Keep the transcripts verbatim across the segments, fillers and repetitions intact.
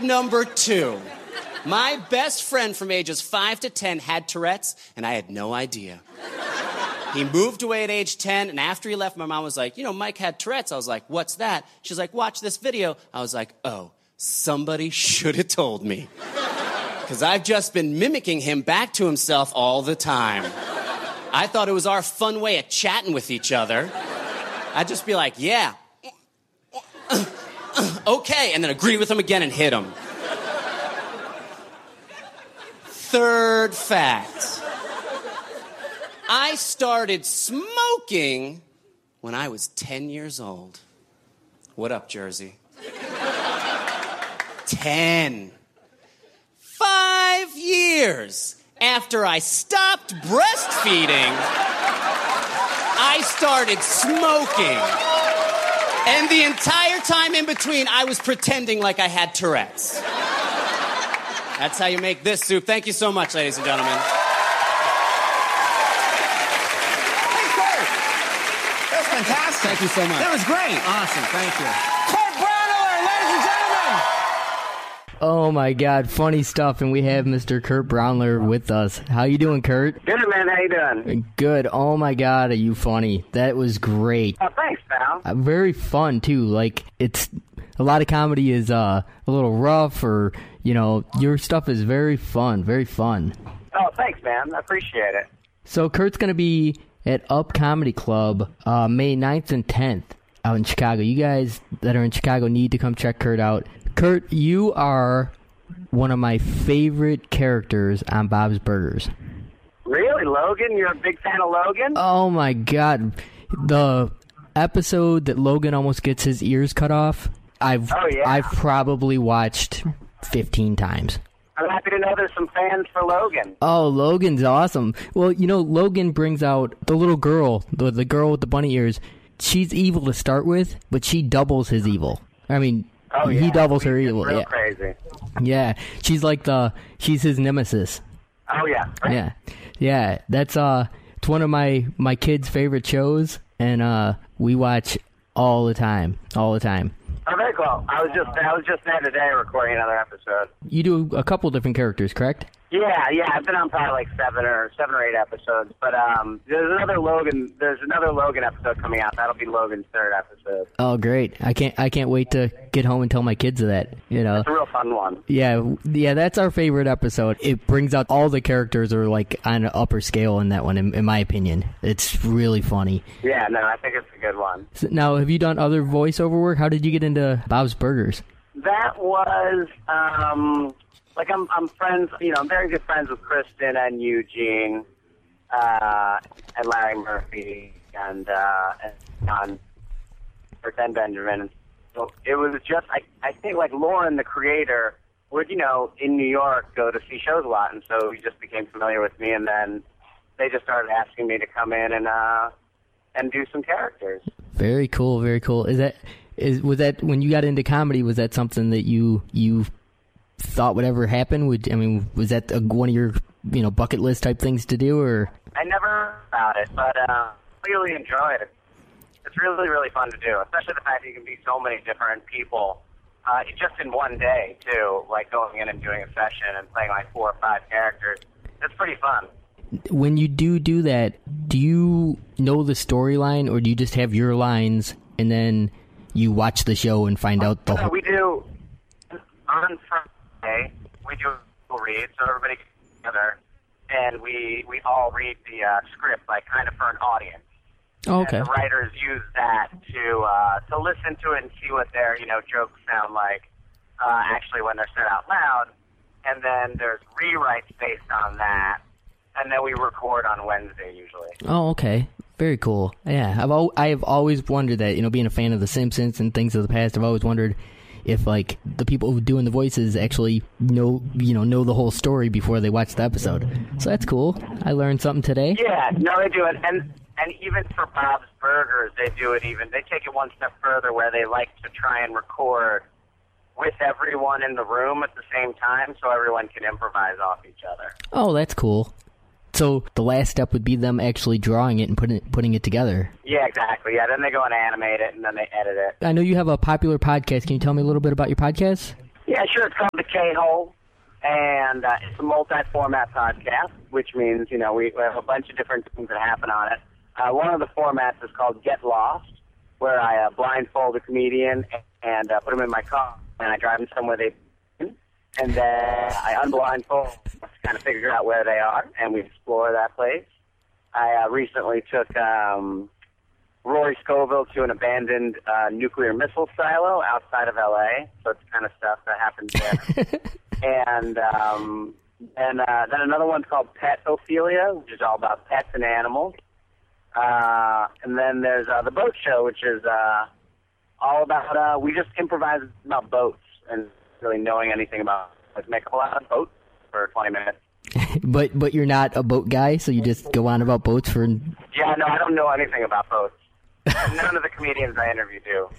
Fact number two. My best friend from ages five to ten had Tourette's, and I had no idea. He moved away at age ten, and after he left, my mom was like, you know, Mike had Tourette's. I was like, what's that? She's like, watch this video. I was like, oh, somebody should have told me. Because I've just been mimicking him back to himself all the time. I thought it was our fun way of chatting with each other. I'd just be like, yeah, okay, and then agree with him again and hit him. Third fact. I started smoking when I was ten years old. What up, Jersey? Ten. Five years after I stopped breastfeeding, I started smoking. And the entire time in between, I was pretending like I had Tourette's. That's how you make this soup. Thank you so much, ladies and gentlemen. That's fantastic. Thank you so much. That was great. Awesome. Thank you. Kurt Braunohler, ladies and gentlemen. Oh, my God. Funny stuff. And we have Mister Kurt Braunohler with us. How you doing, Kurt? Good, man. How you doing? Good. Oh, my God. Are you funny? That was great. Oh, thanks, pal. Uh, very fun, too. Like, it's... A lot of comedy is uh, a little rough, or, you know, your stuff is very fun, very fun. Oh, thanks, man. I appreciate it. So Kurt's going to be at Up Comedy Club uh, May ninth and tenth out in Chicago. You guys that are in Chicago need to come check Kurt out. Kurt, you are one of my favorite characters on Bob's Burgers. Really, Logan? You're a big fan of Logan? Oh, my God. The episode that Logan almost gets his ears cut off, I've oh, yeah. I've probably watched fifteen times. I'm happy to know there's some fans for Logan. Oh, Logan's awesome. Well, you know, Logan brings out the little girl, the, the girl with the bunny ears. She's evil to start with, but she doubles his evil. I mean, oh, yeah. he doubles her He's evil. Real yeah. crazy. Yeah, she's like the, she's his nemesis. Oh, yeah. Right. Yeah, yeah. That's uh, it's one of my, my kids' favorite shows, and uh, we watch all the time, all the time. Oh, very cool. I was just I was just there today recording another episode. You do a couple different characters, correct? Yeah, yeah. I've been on probably like seven or seven or eight episodes. But um, there's another Logan. There's another Logan episode coming out. That'll be Logan's third episode. Oh, great! I can't I can't wait to get home and tell my kids that. You know, it's a real fun one. Yeah, yeah. That's our favorite episode. It brings out all the characters are like on an upper scale in that one, in, in my opinion. It's really funny. Yeah, no, I think it's a good one. So now, have you done other voiceover work? How did you get into Bob's Burgers? That was um. Like, I'm I'm friends, you know, I'm very good friends with Kristen and Eugene, uh, and Larry Murphy, and, uh, and John, or Ben Benjamin. So it was just, I, I think, like, Lauren, the creator, would, you know, in New York, go to see shows a lot, and so he just became familiar with me, and then they just started asking me to come in and, uh, and do some characters. Very cool, very cool. Is that, is, was that, when you got into comedy, was that something that you, you thought would ever happen? Would I mean, was that a, one of your, you know, bucket list type things to do, or? I never thought it, but uh, really enjoy it. It's really, really fun to do, especially the fact that you can be so many different people, uh, just in one day too. Like going in and doing a session and playing like four or five characters. It's pretty fun. When you do do that, do you know the storyline, or do you just have your lines and then you watch the show and find out the so whole? We do on Friday. We do a read, so everybody gets together, and we we all read the uh, script, like kind of for an audience. Oh, okay. And the writers use that to uh, to listen to it and see what their you know jokes sound like uh, actually when they're said out loud, and then there's rewrites based on that, and then we record on Wednesday usually. Oh, okay. Very cool. Yeah, I've al- I have always wondered that, you know, being a fan of The Simpsons and things of the past, I've always wondered if, like, the people who are doing the voices actually know, you know, know the whole story before they watch the episode. So that's cool. I learned something today. Yeah, no, they do it. And and even for Bob's Burgers, they do it even. They take it one step further where they like to try and record with everyone in the room at the same time so everyone can improvise off each other. Oh, that's cool. So the last step would be them actually drawing it and putting it, putting it together. Yeah, exactly. Yeah, then they go and animate it, and then they edit it. I know you have a popular podcast. Can you tell me a little bit about your podcast? Yeah, sure. It's called The K-Hole, and uh, it's a multi-format podcast, which means, you know, we, we have a bunch of different things that happen on it. Uh, one of the formats is called Get Lost, where I uh, blindfold a comedian and uh, put them in my car, and I drive them somewhere they've been, and then I unblindfold to kind of figure out where they are, and we explore that place. I uh, recently took um, Rory Scovel to an abandoned uh, nuclear missile silo outside of L A, so it's kind of stuff that happens there. and um, and uh, then another one's called Pet Ophelia, which is all about pets and animals. Uh, and then there's uh, the Boat Show, which is uh, all about, uh, we just improvise about boats and really knowing anything about, let's make a lot of boats for twenty minutes. but but you're not a boat guy, so you just go on about boats for... Yeah, no, I don't know anything about boats. None of the comedians I interview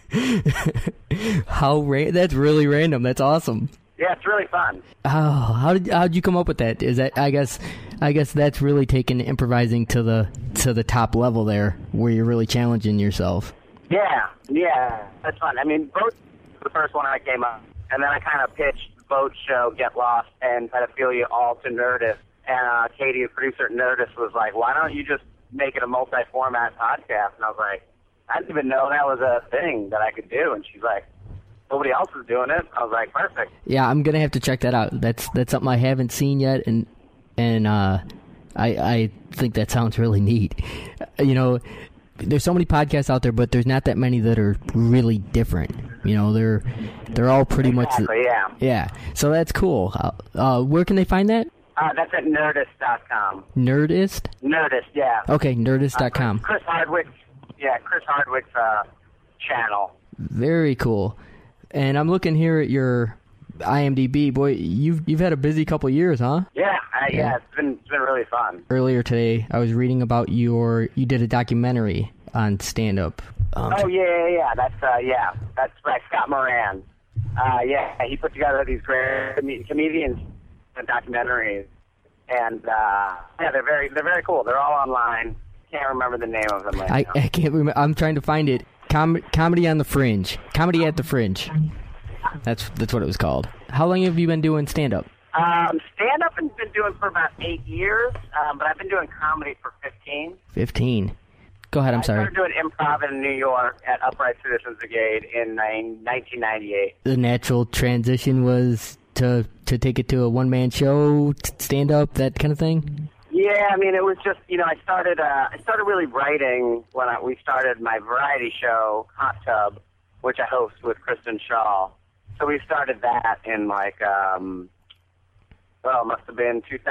do. How ra- That's really random. That's awesome. Yeah, it's really fun. Oh, how did how'd you come up with that? Is that I guess I guess that's really taking improvising to the to the top level there, where you're really challenging yourself. Yeah, yeah, that's fun. I mean, boats was the first one I came up, and then I kind of pitched Boat Show, Get Lost, and Pedophilia all to Nerdist. And uh, Katie, the producer at Nerdist, was like, "Why don't you just make it a multi-format podcast?" And I was like, "I didn't even know that was a thing that I could do." And she's like, "Nobody else is doing it." I was like, "Perfect." Yeah, I'm gonna have to check that out. That's that's something I haven't seen yet, and and uh, I I think that sounds really neat. You know, there's so many podcasts out there, but there's not that many that are really different. You know, they're they're all pretty exactly, much yeah. Yeah, so that's cool. Uh, uh, where can they find that? Uh, that's at Nerdist dot com. Nerdist? Nerdist, yeah. Okay, Nerdist dot com. Uh, Chris Hardwick's, yeah, Chris Hardwick's uh, channel. Very cool. And I'm looking here at your I M D B. Boy, you've you've had a busy couple years, huh? Yeah, uh, yeah, yeah, it's been it's been really fun. Earlier today, I was reading about your you did a documentary on stand-up. Um, oh yeah, yeah, yeah. That's uh, yeah, that's right, Scott Moran. Uh, yeah, he put together these great com- comedians and documentaries, and uh, yeah, they're very they're very cool. They're all online. Can't remember the name of them right I, now. I can't remember. I'm trying to find it. Com- comedy on the Fringe. Comedy at the Fringe. That's that's what it was called. How long have you been doing stand-up? Um, stand-up I've been doing for about eight years, um, but I've been doing comedy for fifteen. Fifteen. Go ahead. I'm I sorry. started doing improv in New York at Upright Citizens Brigade in nineteen ninety-eight. The natural transition was to to take it to a one-man show, t- stand-up, that kind of thing. Yeah, I mean, it was just, you know, I started uh, I started really writing when I, we started my variety show, Hot Tub, which I host with Kristen Shaw. So we started that in, like, um, well, it must have been two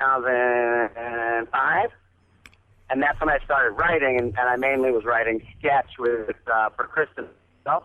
thousand five. And that's when I started writing, and, and I mainly was writing sketch with uh, for Kristen herself.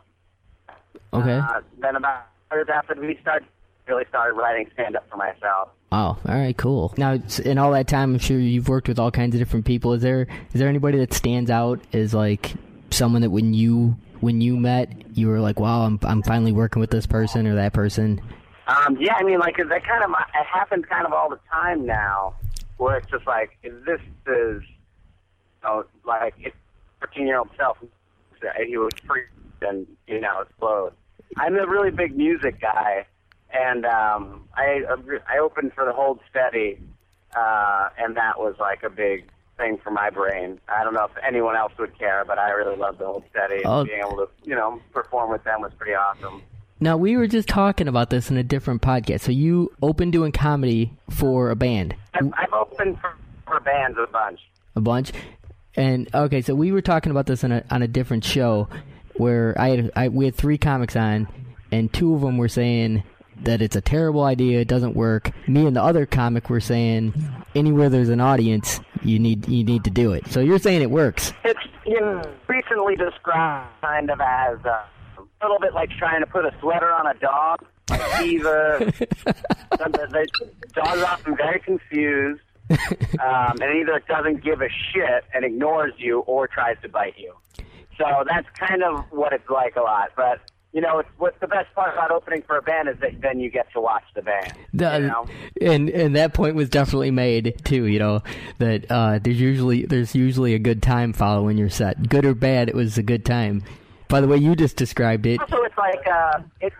Okay. Uh, then about years after we started, really started writing stand-up for myself. Oh, all right, cool. Now, it's- in all that time, I'm sure you've worked with all kinds of different people. Is there is there anybody that stands out as like someone that when you when you met, you were like, wow, I'm I'm finally working with this person or that person? Um, yeah, I mean, like that kind of it happens kind of all the time now, where it's just like if this is, you know, like if fourteen-year-old self, he was free and you know explode. I'm a really big music guy. And um, I I opened for the Hold Steady, uh, and that was like a big thing for my brain. I don't know if anyone else would care, but I really loved the Hold Steady. Oh. And being able to, you know, perform with them was pretty awesome. Now, we were just talking about this in a different podcast. So you opened doing comedy for a band. I've, I've opened for, for bands a bunch. A bunch? And, okay, so we were talking about this on a, on a different show where I had I, we had three comics on, and two of them were saying that it's a terrible idea, it doesn't work. Me and the other comic were saying anywhere there's an audience, you need you need to do it. So you're saying it works. It's you know, recently described kind of as uh, a little bit like trying to put a sweater on a dog. Like either the, the dog's often very confused, um, and either it doesn't give a shit and ignores you, or tries to bite you. So that's kind of what it's like a lot, but. You know, it's, what's the best part about opening for a band is that then you get to watch the band. The, you know? And and that point was definitely made too. You know that uh, there's usually there's usually a good time following your set, good or bad. It was a good time. By the way, you just described it. Also, it's like uh, it's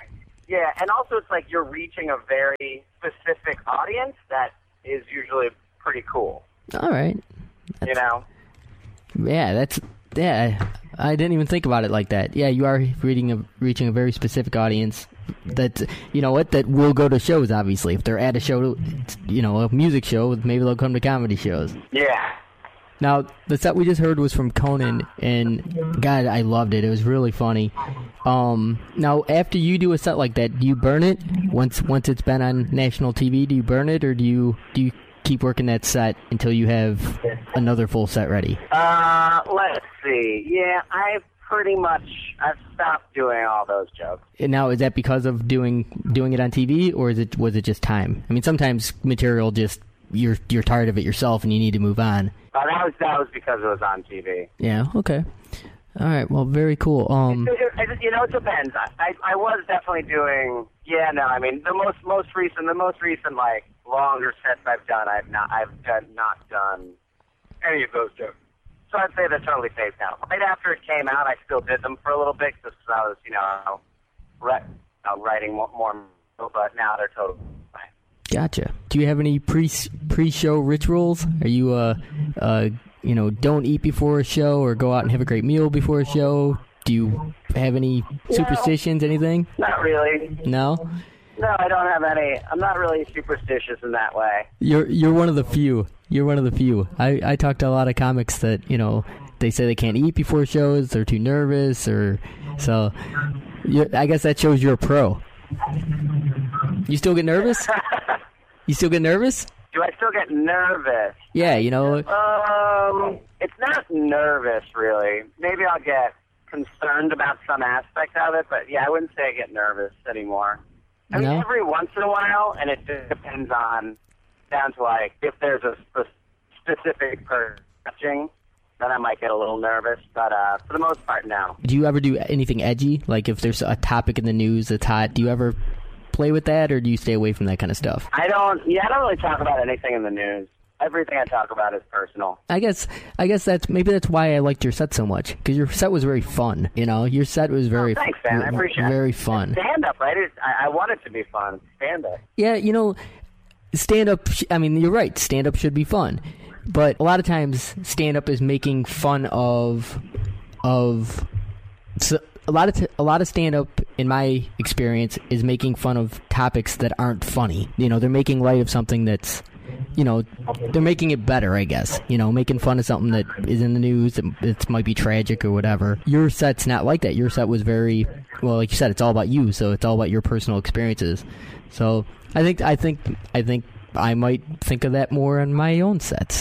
Yeah, and also it's like you're reaching a very specific audience that is usually pretty cool. All right. You know? Yeah, that's yeah. I didn't even think about it like that. Yeah, you are reading a, reaching a very specific audience. That you know what that will go to shows. Obviously, if they're at a show, you know, a music show, maybe they'll come to comedy shows. Yeah. Now, the set we just heard was from Conan, and God, I loved it. It was really funny. Um, now, after you do a set like that, do you burn it once once it's been on national T V? Do you burn it, or do you do you keep working that set until you have another full set ready? Uh, let's see. Yeah, I've pretty much I've stopped doing all those jokes. And now, is that because of doing doing it on T V, or is it was it just time? I mean, sometimes material just you're you're tired of it yourself and you need to move on. Uh, that was that was because it was on T V. Yeah. Okay. All right. Well, very cool. Um, it, it, it, you know, it depends. I, I I was definitely doing. Yeah. No. I mean, the most most recent the most recent like longer sets I've done. I've not I've done, not done any of those jokes. So I'd say they're totally phased out. Right after it came out, I still did them for a little bit because I was, you know, re- uh, writing more, more, but now they're totally fine. Gotcha. Do you have any pre pre show rituals? Are you uh uh you know don't eat before a show or go out and have a great meal before a show? Do you have any superstitions? No, anything? Not really. No. No, I don't have any. I'm not really superstitious in that way. You're you're one of the few. You're one of the few. I I talk to a lot of comics that you know they say they can't eat before shows. They're too nervous, or so. You're, I guess that shows you're a pro. You still get nervous? You still get nervous? Do I still get nervous? Yeah, you know. Um, it's not nervous, really. Maybe I'll get concerned about some aspect of it, but yeah, I wouldn't say I get nervous anymore. I mean, No? every once in a while, and it just depends on, down to like, if there's a sp- specific person watching, then I might get a little nervous, but uh, for the most part, no. Do you ever do anything edgy? Like if there's a topic in the news that's hot, do you ever play with that, or do you stay away from that kind of stuff? I don't, yeah, I don't really talk about anything in the news. Everything I talk about is personal. I guess I guess that's maybe that's why I liked your set so much, because your set was very fun. You know, your set was very Oh, thanks, man. I appreciate it. very fun. Stand up, right? It, I, I want it to be fun. Stand up. Yeah, you know, stand up. I mean, you're right. Stand up should be fun, but a lot of times stand up is making fun of of. So, a lot of t- a lot of stand up, in my experience, is making fun of topics that aren't funny. You know, they're making light of something that's, you know, they're making it better, I guess. You know, making fun of something that is in the news that it might be tragic or whatever. Your set's not like that. Your set was very, well, like you said, it's all about you, so it's all about your personal experiences. So I think I think I think I might think of that more on my own sets,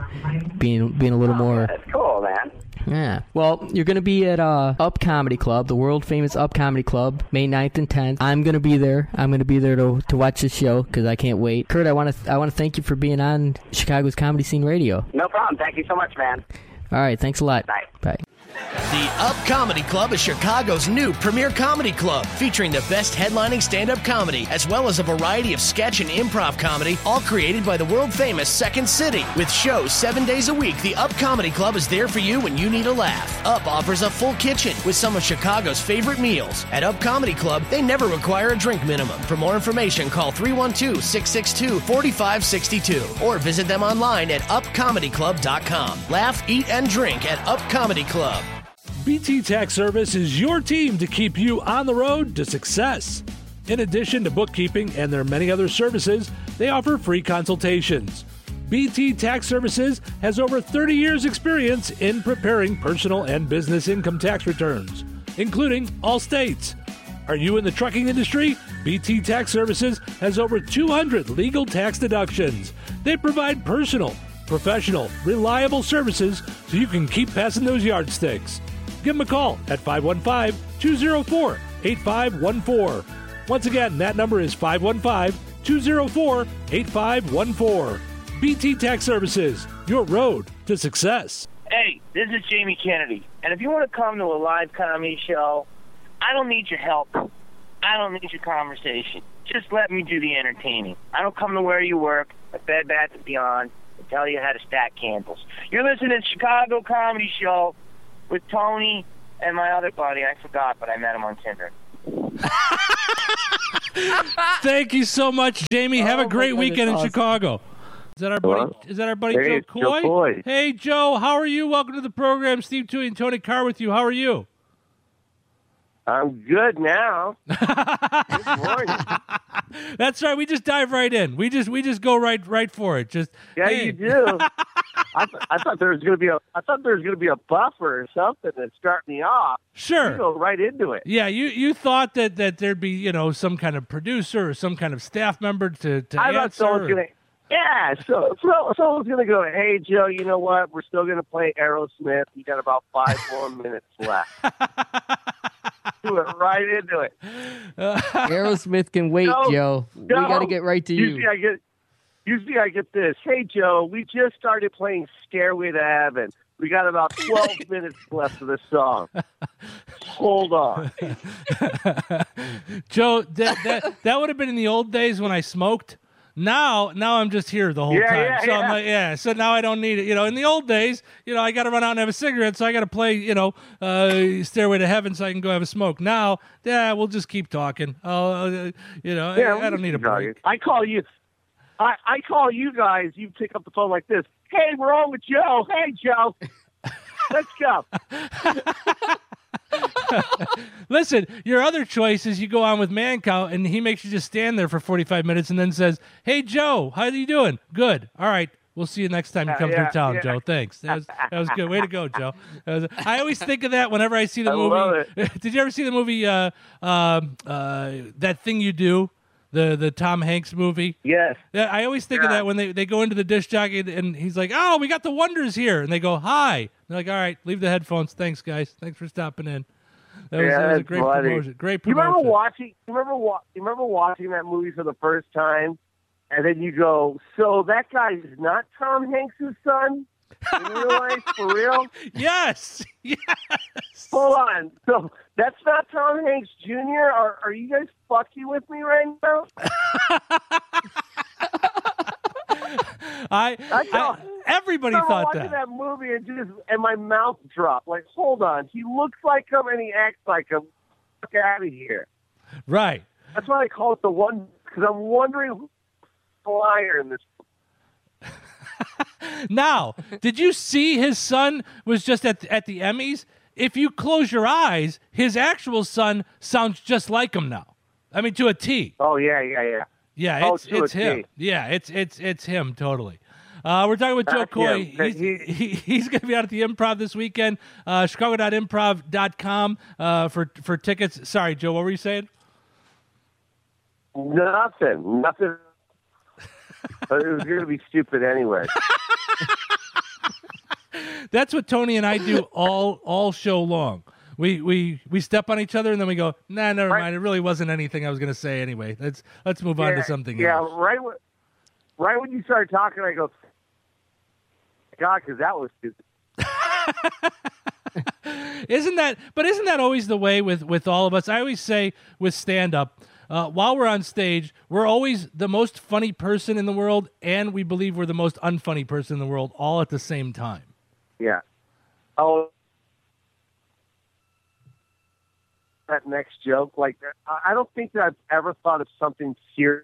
being being a little more. That's cool, man. Yeah. Well, you're going to be at uh, Up Comedy Club, the world-famous Up Comedy Club, May ninth and tenth. I'm going to be there. I'm going to be there to to watch the show because I can't wait. Kurt, I want to I want to thank you for being on Chicago's Comedy Scene Radio. No problem. Thank you so much, man. All right. Thanks a lot. Bye. Bye. The Up Comedy Club is Chicago's new premier comedy club, featuring the best headlining stand-up comedy, as well as a variety of sketch and improv comedy, all created by the world-famous Second City. With shows seven days a week, the Up Comedy Club is there for you when you need a laugh. Up offers a full kitchen with some of Chicago's favorite meals. At Up Comedy Club, they never require a drink minimum. For more information, call three one two, six six two, four five six two or visit them online at up comedy club dot com. Laugh, eat, and drink at Up Comedy Club. B T Tax Service is your team to keep you on the road to success. In addition to bookkeeping and their many other services, they offer free consultations. B T Tax Services has over thirty years experience in preparing personal and business income tax returns, including all states. Are you in the trucking industry? B T Tax Services has over two hundred legal tax deductions. They provide personal, professional, reliable services so you can keep passing those yardsticks. Give them a call at five one five, two zero four, eight five one four. Once again, that number is five one five, two zero four, eight five one four. B T Tax Services, your road to success. Hey, this is Jamie Kennedy, and if you want to come to a live comedy show, I don't need your help. I don't need your conversation. Just let me do the entertaining. I don't come to where you work, at Bed Bath and Beyond, and tell you how to stack candles. You're listening to Chicago Comedy Show with Tony and my other buddy. I forgot, but I met him on Tinder. Thank you so much, Jamie. Have Oh, a great my God, weekend in that's awesome. Chicago. Is that our buddy? Hello? Is that our buddy Hey, Joe it's Joe Coy? Coy. Hey, Joe. How are you? Welcome to the program. Steve Tui and Tony Carr with you. How are you? I'm good now. Good morning. That's right. We just dive right in. We just we just go right right for it. Just Yeah, hey. you do. I, th- I thought there was going to be a. I thought there was going to be a buffer or something to start me off. Sure. You go right into it. Yeah, you, you thought that, that there'd be, you know, some kind of producer or some kind of staff member to, to I thought answer. someone's going to. Yeah, so, so someone's going to go, hey, Joe, you know what? We're still going to play Aerosmith. You got about five more minutes left. Do it right into it. Aerosmith can wait, No, Joe. We no. got to get right to you. Usually I get, usually I get this. Hey, Joe, we just started playing Stairway to Heaven. We got about twelve minutes left of this song. Hold on. Joe, that, that, that would have been in the old days when I smoked. Now, now I'm just here the whole Yeah, time. yeah, so I'm yeah. like, yeah. So now I don't need it. You know, in the old days, you know, I got to run out and have a cigarette, so I got to play, you know, uh, Stairway to Heaven, so I can go have a smoke. Now, yeah, we'll just keep talking. Oh, uh, you know, Yeah, I, I don't need a break. I call you. I, I call you guys. You pick up the phone like this. Hey, we're on with Joe. Hey, Joe. Let's go. Listen, your other choice is you go on with Mancow, and he makes you just stand there for forty-five minutes and then says, hey, Joe, how are you doing? Good. All right. We'll see you next time you come Uh, yeah, through town, yeah. Joe. Thanks. That was, that was good. Way to go, Joe. That was- I always think of that whenever I see the I movie. love Did you ever see the movie uh, um uh, That Thing You Do? The the Tom Hanks movie? Yes. Yeah, I always think of Yeah. that when they, they go into the disc jockey and, and he's like, oh, we got the Wonders here. And they go, hi. They're like, all right, leave the headphones. Thanks, guys. Thanks for stopping in. That was, Yeah, that was a that's great funny. promotion. Great You promotion. remember watching? You remember wa- You remember watching that movie for the first time, and then you go, "So that guy is not Tom Hanks' son in real life, for real?" Yes. Yes. Hold on. So that's not Tom Hanks Junior Are Are you guys fucking with me right now? I, I thought- I everybody I remember thought watching that. that movie and just and my mouth dropped. Like, hold on, he looks like him and he acts like him. Fuck out of here. Right. That's why I call it the one, because I'm wondering who's the liar in this. Now, did you see his son was just at at the Emmys? If you close your eyes, his actual son sounds just like him now. I mean, to a T. Oh yeah, yeah, yeah. Yeah, Oh, it's to a it's him. T. Yeah, it's it's it's him totally. Uh, we're talking with Joe That's Coy. him. He's, He- he, he's going to be out at the Improv this weekend. Uh, Chicago dot improv dot com uh, for for tickets. Sorry, Joe, what were you saying? Nothing, nothing. But it was going to be stupid anyway. That's what Tony and I do all all show long. We we we step on each other and then we go, nah, never Right. mind. It really wasn't anything I was going to say anyway. Let's let's move on yeah, to something yeah, else. right. When, right when you started talking, I go, God, because that was stupid. Isn't that? But isn't that always the way with with all of us? I always say with stand up. Uh, while we're on stage, we're always the most funny person in the world, and we believe we're the most unfunny person in the world, all at the same time. Yeah. Oh, that next joke, like I I don't think that I've ever thought of something serious.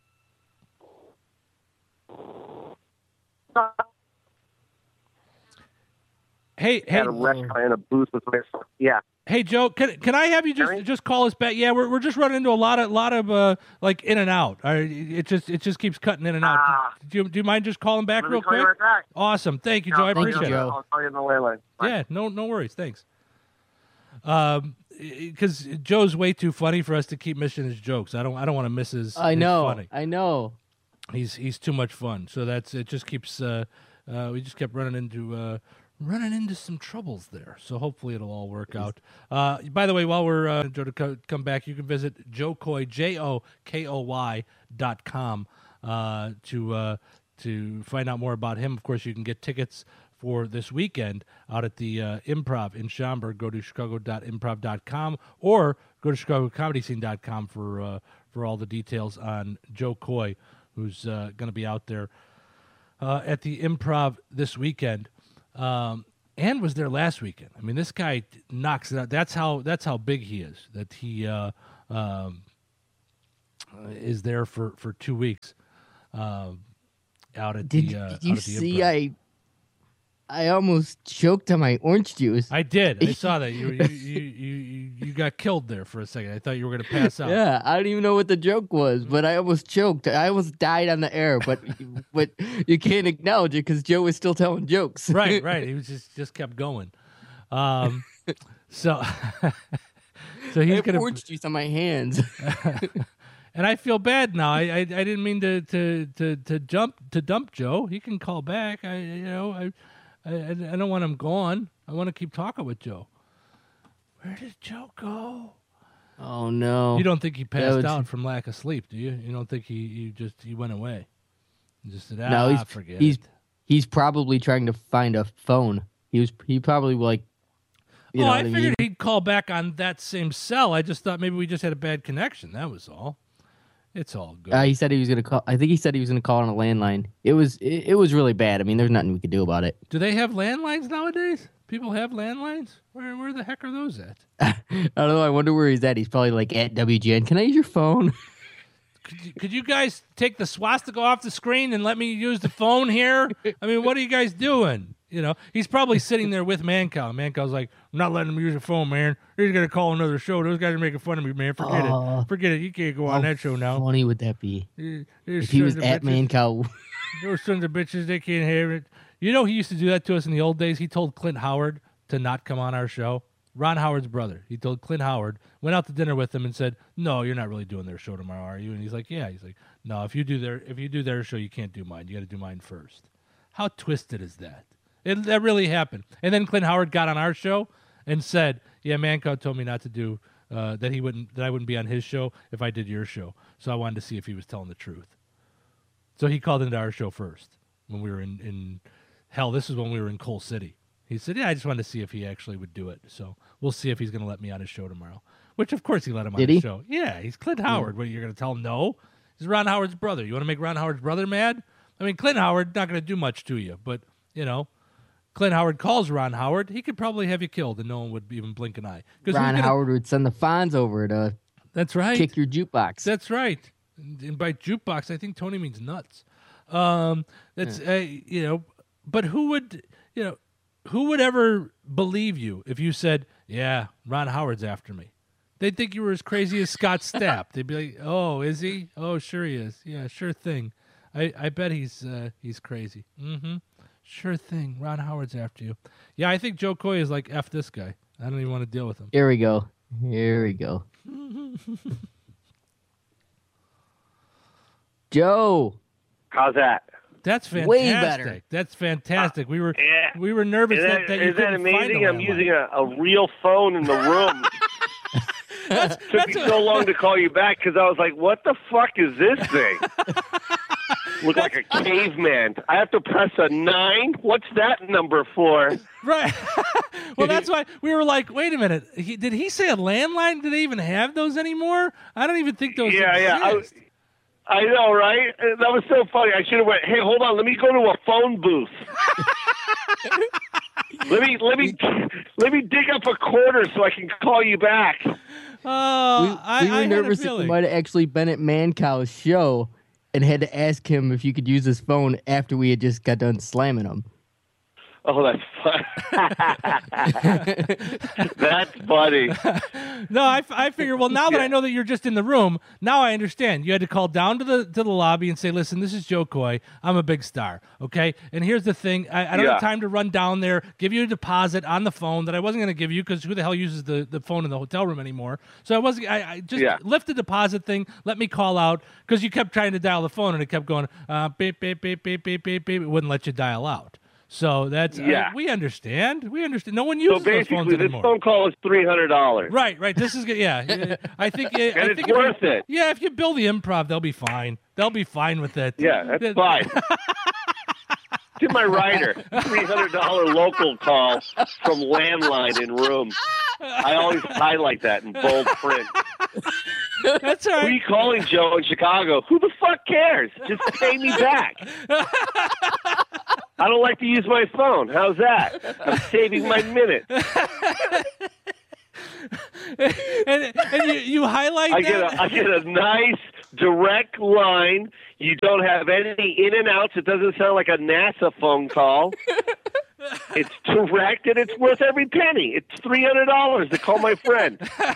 Hey, hey, At a restaurant in a booth with my yeah. hey, Joe, can can I have you just Harry? just call us back? Yeah, we're we're just running into a lot of lot of uh, like in and out. Uh, It just it just keeps cutting in and out. Ah. do, you, do you mind just calling back Let me real call you quick? right back. Awesome, thank you, Joe. I I'll call appreciate you it. on the- I'll call you on the landline. Bye. Yeah, no, no worries. Thanks. Um, because Joe's way too funny for us to keep missing his jokes. I don't, I don't want to miss his. I his know. Funny. I know. He's he's too much fun. So that's it. Just keeps. Uh, uh, we just kept running into uh, running into some troubles there. So hopefully it'll all work out. Uh, by the way, while we're uh, Joe to co- come back, you can visit Joe Coy J O K O Y dot com uh, to uh, to find out more about him. Of course, you can get tickets for this weekend out at the uh, Improv in Schaumburg. Go to chicago dot improv dot com or go to chicago comedy scene dot com for uh, for all the details on Joe Coy, who's uh, going to be out there uh, at the Improv this weekend, um, and was there last weekend. I mean, this guy knocks it out. That's how that's how big he is. That he uh, um, uh, is there for, for two weeks um, out at Did, the uh, did you out at the see Improv. I I almost choked on my orange juice. I did. I saw that. You, you, you, you, you got killed there for a second. I thought you were going to pass out. Yeah, I don't even know what the joke was, but I almost choked. I almost died on the air, but but you can't acknowledge it because Joe was still telling jokes. Right, right. He was just just kept going. Um, so so I he's have going orange juice on my hands. And I feel bad now. I, I I didn't mean to to to to jump to dump Joe. He can call back. I you know I I, I don't want him gone. I want to keep talking with Joe. Where did Joe go? Oh no! You don't think he passed was- out from lack of sleep, do you? You don't think he, he just he went away? He just said, ah, No, he's forget he's it. he's probably trying to find a phone. He was he probably like. You oh, know I what I figured mean? he'd call back on that same cell. I just thought maybe we just had a bad connection. That was all. It's all good. Uh, he said he was gonna call. I think he said he was gonna call on a landline. It was it, it was really bad. I mean, there's nothing we could do about it. Do they have landlines nowadays? People have landlines? Where where the heck are those at? I don't know. I wonder where he's at. He's probably like at W G N. Can I use your phone? Could you, could you guys take the swastika off the screen and let me use the phone here? I mean, what are you guys doing? You know, he's probably sitting there with Mancow. Mancow's like, I'm not letting him use the phone, man. He's going to call another show. Those guys are making fun of me, man. Forget Aw. it. Forget it. You can't go on How that show now. funny would that be? These- these If he was sons of at bitches- Mancow. Those sons of bitches, they can't have it. You know, he used to do that to us in the old days. He told Clint Howard to not come on our show. Ron Howard's brother. He told Clint Howard, went out to dinner with him and said, no, you're not really doing their show tomorrow, are you? And he's like, yeah. He's like, no, if you do their if you do their show, you can't do mine. You got to do mine first. How twisted is that? It, that really happened. And then Clint Howard got on our show and said, yeah, Mancow told me not to do, uh, that he wouldn't, that I wouldn't be on his show if I did your show. So I wanted to see if he was telling the truth. So he called into our show first when we were in, in hell, this is when we were in Coal City. He said, yeah, I just wanted to see if he actually would do it. So we'll see if he's going to let me on his show tomorrow. Which, of course, he let him on Did his he? show. Yeah, he's Clint Howard. What, you're going to tell him no? He's Ron Howard's brother. You want to make Ron Howard's brother mad? I mean, Clint Howard, not going to do much to you. But, you know, Clint Howard calls Ron Howard. He could probably have you killed and no one would even blink an eye. 'Cause who's Ron gonna- Howard would send the Fonz over to That's right. kick your jukebox. That's right. And, and by jukebox, I think Tony means nuts. Um, that's uh, you know, but who would you know, who would ever believe you if you said, "Yeah, Ron Howard's after me"? They'd think you were as crazy as Scott Stapp. They'd be like, "Oh, is he? Oh, sure he is. Yeah, sure thing. I, I bet he's uh, he's crazy. Mm-hmm. Sure thing. Ron Howard's after you. Yeah, I think Joe Coy is like F this guy. I don't even want to deal with him. Here we go. Here we go. Joe. How's that? That's fantastic. Way better. That's fantastic. We were Yeah. we were nervous Is that, that, that you is that couldn't find amazing? a I'm landline. using a, a real phone in the room. Took me so long to call you back because I was like, what the fuck is this thing? Look like a caveman. I have to press a nine? What's that number for? Right. Well, that's why we were like, wait a minute. He, did he say a landline? Do they even have those anymore? I don't even think those Yeah, yeah. I, exist. I know, right? That was so funny. I should have went, hey, hold on. Let me go to a phone booth. let me let me let me dig up a quarter so I can call you back. Oh, We, I, we were I had a nervous that you feeling. might have actually been at Mancow's show and had to ask him if you could use his phone after we had just got done slamming him. Oh, that's fun. That's funny. No, I, f- I figure. Well, now that I know that you're just in the room, now I understand. You had to call down to the to the lobby and say, "Listen, this is Joe Coy. I'm a big star, okay? And here's the thing: I, I don't Yeah. have time to run down there, give you a deposit on the phone that I wasn't going to give you because who the hell uses the, the phone in the hotel room anymore? So I wasn't. I, I just Yeah. lift the deposit thing. Let me call out because you kept trying to dial the phone and it kept going uh, beep beep beep beep beep beep beep. It wouldn't let you dial out. So that's Yeah. uh, we understand. We understand. No one So uses those phones basically, this anymore. phone call is three hundred dollars. Right, right. This is good. Yeah, I think. I And think it's if you- worth it. Yeah, if you build the improv, they'll be fine. They'll be fine with it. Yeah, that's Th- fine. To my writer, three hundred dollars local call from landline in room. I always highlight that in bold print. That's all Who are right. you calling, Joe, in Chicago? Who the fuck cares? Just pay me back. I don't like to use my phone. How's that? I'm saving my minute. and and you, you highlight I that. get a, I get a nice direct line. You don't have any in and outs. It doesn't sound like a NASA phone call. It's direct and it's worth every penny. It's three hundred dollars to call my friend.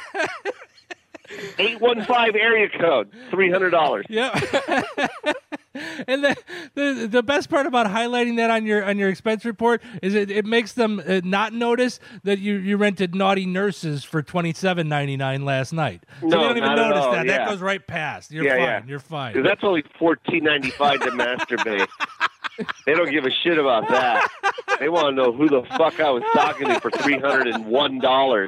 eight one five area code, three hundred dollars. Yeah. And the, the the best part about highlighting that on your on your expense report is it, it makes them uh, not notice that you, you rented Naughty Nurses for twenty-seven ninety-nine last night. So No, they don't even not at notice all, that. yeah. That goes right past. You're Yeah, fine. yeah. You're fine. 'Cause that's only fourteen ninety-five to masturbate. They don't give a shit about that. They want to know who the fuck I was talking to for three hundred one dollars.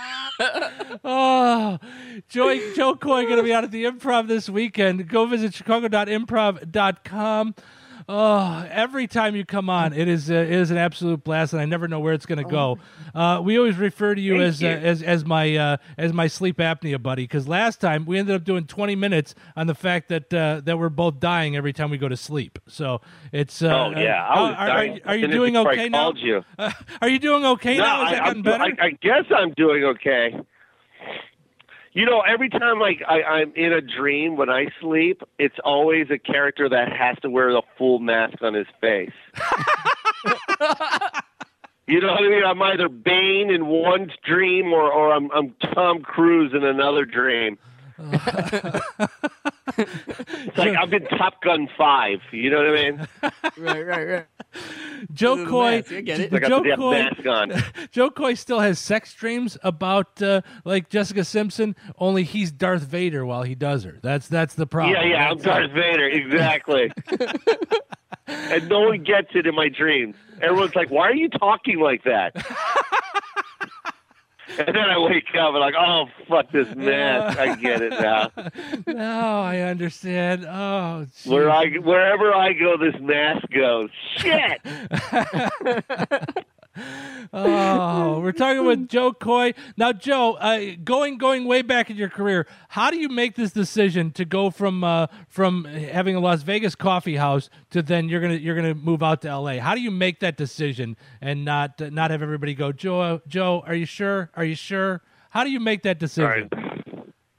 Oh, Joey, Joe Coy going to be out at the Improv this weekend. Go visit chicago dot improv dot com. Oh, every time you come on, it is uh, it is an absolute blast, and I never know where it's going to go. Uh, we always refer to you Thank as you. Uh, as as my uh, as my sleep apnea buddy, because last time we ended up doing twenty minutes on the fact that uh, that we're both dying every time we go to sleep. So it's uh, Oh, yeah. I uh, was are, dying. are, are you And doing before I okay now? called you. Uh, are you doing okay No, now? Is I, that gotten I'm, better? I, I guess I'm doing okay. You know, every time like I, I'm in a dream when I sleep, it's always a character that has to wear the full mask on his face. You know what I mean? I'm either Bane in one dream or, or I'm, I'm Tom Cruise in another dream. It's like I've been Top Gun five. You know what I mean? Right, right, right. Joe Coy, mask, I get it. I got Joe the Coy, mask on. Joe Coy still has sex dreams about uh, like Jessica Simpson. Only he's Darth Vader while he does her. That's that's the problem. Yeah, yeah, I'm That's Darth Vader, exactly. And no one gets it in my dreams. Everyone's like, why are you talking like that? And then I wake up and like, oh, fuck this mask. I get it now. Now I understand. Oh, geez. Where I, wherever I go, this mask goes. Shit! Oh, we're talking with Joe Coy. Now, Joe, uh, going going way back in your career, how do you make this decision to go from uh, from having a Las Vegas coffee house to then you're gonna you're gonna move out to L A? How do you make that decision and not uh, not have everybody go, Joe, Joe, are you sure? Are you sure? How do you make that decision? All right.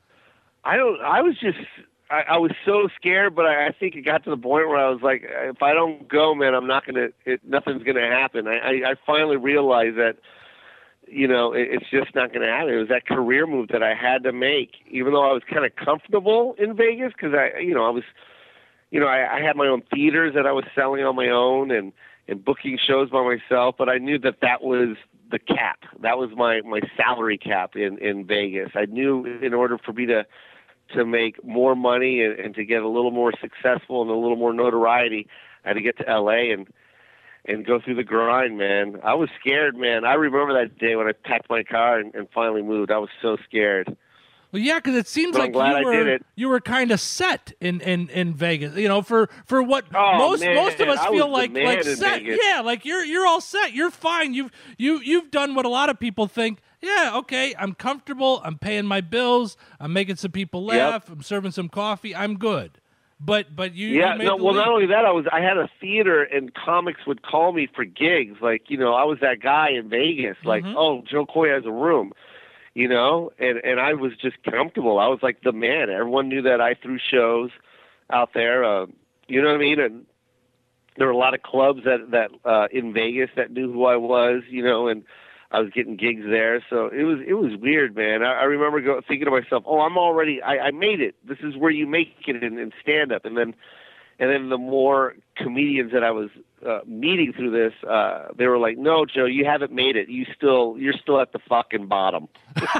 I don't. I was just. I, I was so scared, but I, I think it got to the point where I was like, if I don't go, man, I'm not gonna. It, nothing's gonna happen. I, I, I finally realized that, you know, it, it's just not gonna happen. It was that career move that I had to make, even though I was kind of comfortable in Vegas because I, you know, I was, you know, I, I had my own theaters that I was selling on my own and and booking shows by myself, but I knew that that was the cap. That was my my salary cap in in Vegas. I knew in order for me to to make more money and, and to get a little more successful and a little more notoriety, I had to get to L A and and go through the grind, man. I was scared, man. I remember that day when I packed my car and, and finally moved. I was so scared. Well, yeah, because it seems But I'm like glad you I did were it. you were kind of set in, in, in Vegas. You know, for for what Oh, most man, most of us I feel was like the man like in set. Vegas. Yeah, like you're you're all set. You're fine. You've you you've done what a lot of people think. Yeah, okay, I'm comfortable. I'm paying my bills. I'm making some people laugh. Yep. I'm serving some coffee. I'm good. But but you Yeah, you made no, the well, leap. not only that, I was I had a theater and comics would call me for gigs. Like, you know, I was that guy in Vegas. Like, Mhm. oh, Joe Coy has a room, you know, and and I was just comfortable. I was like the man. Everyone knew that I threw shows out there. Uh, you know what I mean? And there were a lot of clubs that that uh, in Vegas that knew who I was, you know, and I was getting gigs there. So it was it was weird, man. I, I remember go, thinking to myself, oh, I'm already, I, I made it. This is where you make it in, in stand-up. And then and then the more comedians that I was uh, meeting through this, uh, they were like, no, Joe, you haven't made it. You still, you're still at the fucking bottom.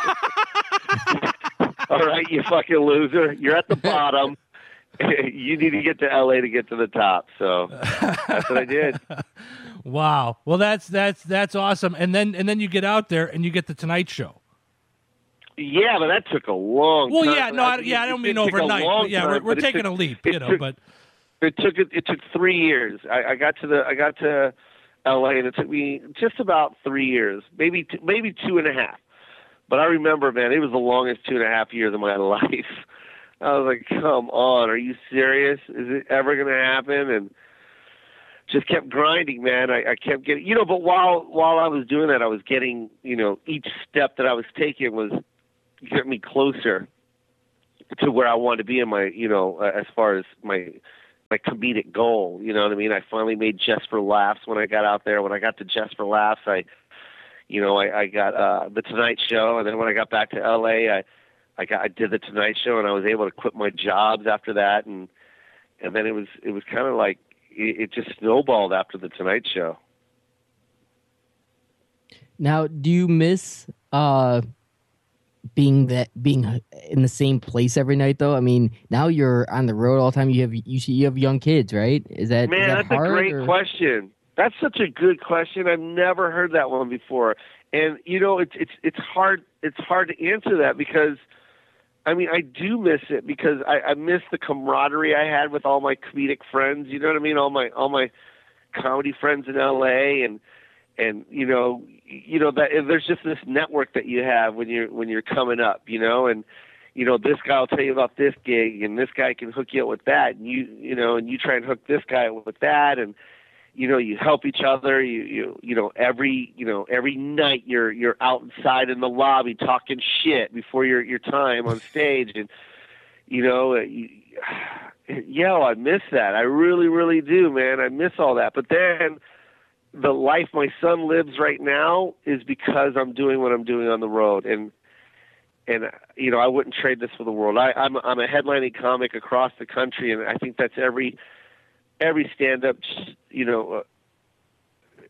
All right, you fucking loser. You're at the bottom. You need to get to L A to get to the top. So that's what I did. Wow. Well, that's that's that's awesome. And then and then you get out there and you get the Tonight Show. Yeah, but that took a long Well, time. yeah, no, I, yeah, I don't It mean took a overnight. long But yeah, time, we're, we're but it taking took- a leap, it you know. took- But It took it, it took three years. I, I got to the I got to L A and it took me just about three years, maybe t- maybe two and a half. But I remember, man, it was the longest two and a half years of my life. I was like, come on, are you serious? Is it ever going to happen? And just kept grinding, man. I, I kept getting, you know, but while while I was doing that, I was getting, you know, each step that I was taking was get me closer to where I want to be in my, you know, uh, as far as my my comedic goal. You know what I mean? I finally made Just for Laughs when I got out there. When I got to Just for Laughs, I, you know, I, I got uh, the Tonight Show, and then when I got back to L A, I, I got I did the Tonight Show, and I was able to quit my jobs after that, and and then it was it was kind of like it, it just snowballed after the Tonight Show. Now, do you miss uh, being that being in the same place every night? Though, I mean, now you're on the road all the time. You have you you have young kids, right? Is that man? Is that that's hard, a great or? question. That's such a good question. I've never heard that one before, and you know, it's it's it's hard it's hard to answer that because, I mean, I do miss it because I, I miss the camaraderie I had with all my comedic friends. You know what I mean? All my all my comedy friends in L A and and you know. You know that there's just this network that you have when you're when you're coming up, you know, and you know this guy will tell you about this gig, and this guy can hook you up with that, and you you know, and you try and hook this guy up with that, and you know you help each other. You you you know every you know every night you're you're outside in the lobby talking shit before your your time on stage, and you know, you, yeah, I miss that. I really really do, man. I miss all that, but then. The life my son lives right now is because I'm doing what I'm doing on the road, and and you know I wouldn't trade this for the world. I, I'm I'm a headlining comic across the country, and I think that's every every stand-up you know uh,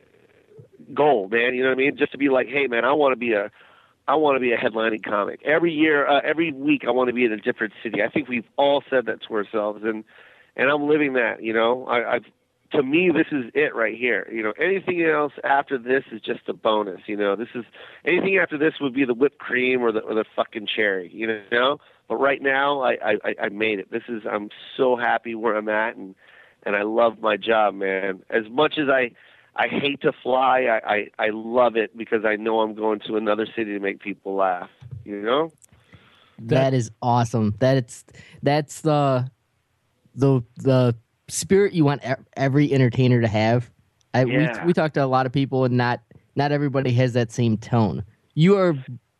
goal, man. You know what I mean? Just to be like, hey, man, I want to be a I want to be a headlining comic every year, uh, every week. I want to be in a different city. I think we've all said that to ourselves, and and I'm living that. You know, I, I've. To me, this is it right here. You know, anything else after this is just a bonus. You know, this is anything after this would be the whipped cream or the or the fucking cherry. You know, but right now, I I, I made it. This is I'm so happy where I'm at, and and I love my job, man. As much as I I hate to fly, I I, I love it because I know I'm going to another city to make people laugh. You know, that is awesome. That it's that's the the the. spirit you want every entertainer to have. I, yeah. we we talked to a lot of people, and not not everybody has that same tone. You are,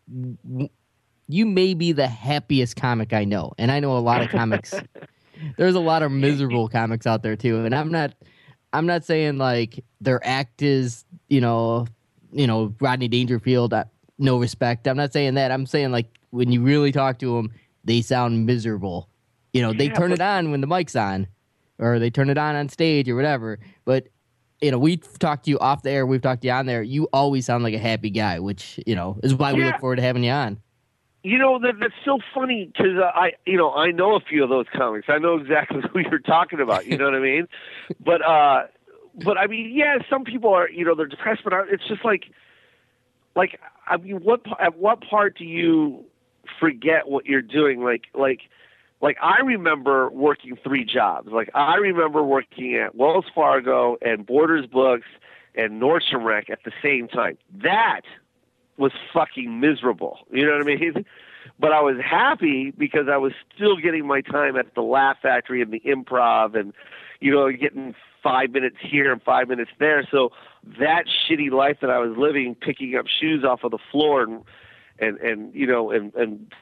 you may be the happiest comic I know, and I know a lot of comics. There's a lot of miserable comics out there too, and I'm not, I'm not saying like their act is, you know, you know Rodney Dangerfield. Uh, no respect. I'm not saying that. I'm saying like when you really talk to them, they sound miserable. You know, they yeah, turn but- it on when the mic's on. Or they turn it on on stage or whatever. But, you know, we've talked to you off the air. We've talked to you on there. You always sound like a happy guy, which, you know, is why we yeah. look forward to having you on. You know, that, that's so funny because uh, I, you know, I know a few of those comics. I know exactly who you're talking about. You know what I mean? But, uh, but I mean, yeah, some people are, you know, they're depressed, but it's just like, like, I mean, what, at what part do you forget what you're doing? Like, like, Like, I remember working three jobs. Like, I remember working at Wells Fargo and Borders Books and Nordstrom Rack at the same time. That was fucking miserable. You know what I mean? But I was happy because I was still getting my time at the Laugh Factory and the Improv and, you know, getting five minutes here and five minutes there. So that shitty life that I was living, picking up shoes off of the floor and, and, and you know, and, and,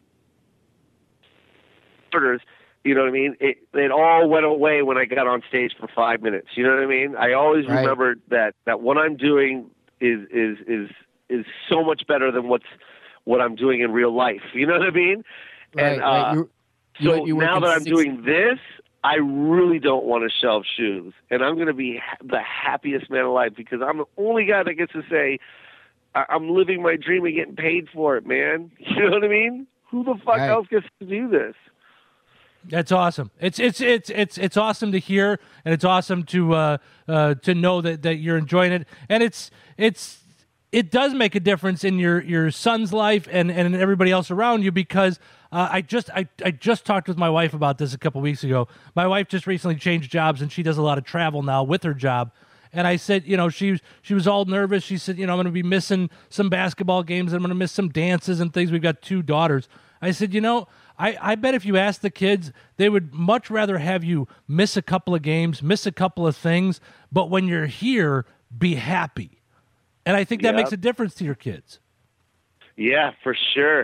you know what I mean? It, it all went away when I got on stage for five minutes. You know what I mean? I always right. remembered that, that what I'm doing is, is, is, is so much better than what's, what I'm doing in real life. You know what I mean? Right, and, right. uh, You're, so you're, you're now that I'm six... doing this, I really don't want to shelve shoes. And I'm going to be ha- the happiest man alive because I'm the only guy that gets to say, I- I'm living my dream and getting paid for it, man. You know what I mean? Who the fuck right. else gets to do this? That's awesome. It's it's it's it's it's awesome to hear, and it's awesome to uh, uh, to know that, that you're enjoying it, and it's it's it does make a difference in your, your son's life and, and everybody else around you because uh, I just I, I just talked with my wife about this a couple weeks ago. My wife just recently changed jobs, and she does a lot of travel now with her job. And I said, you know, she she was all nervous. She said, you know, I'm going to be missing some basketball games. I'm going to miss some dances and things. We've got two daughters. I said, you know, I, I bet if you ask the kids, they would much rather have you miss a couple of games, miss a couple of things, but when you're here, be happy. And I think that yep. makes a difference to your kids. Yeah, for sure.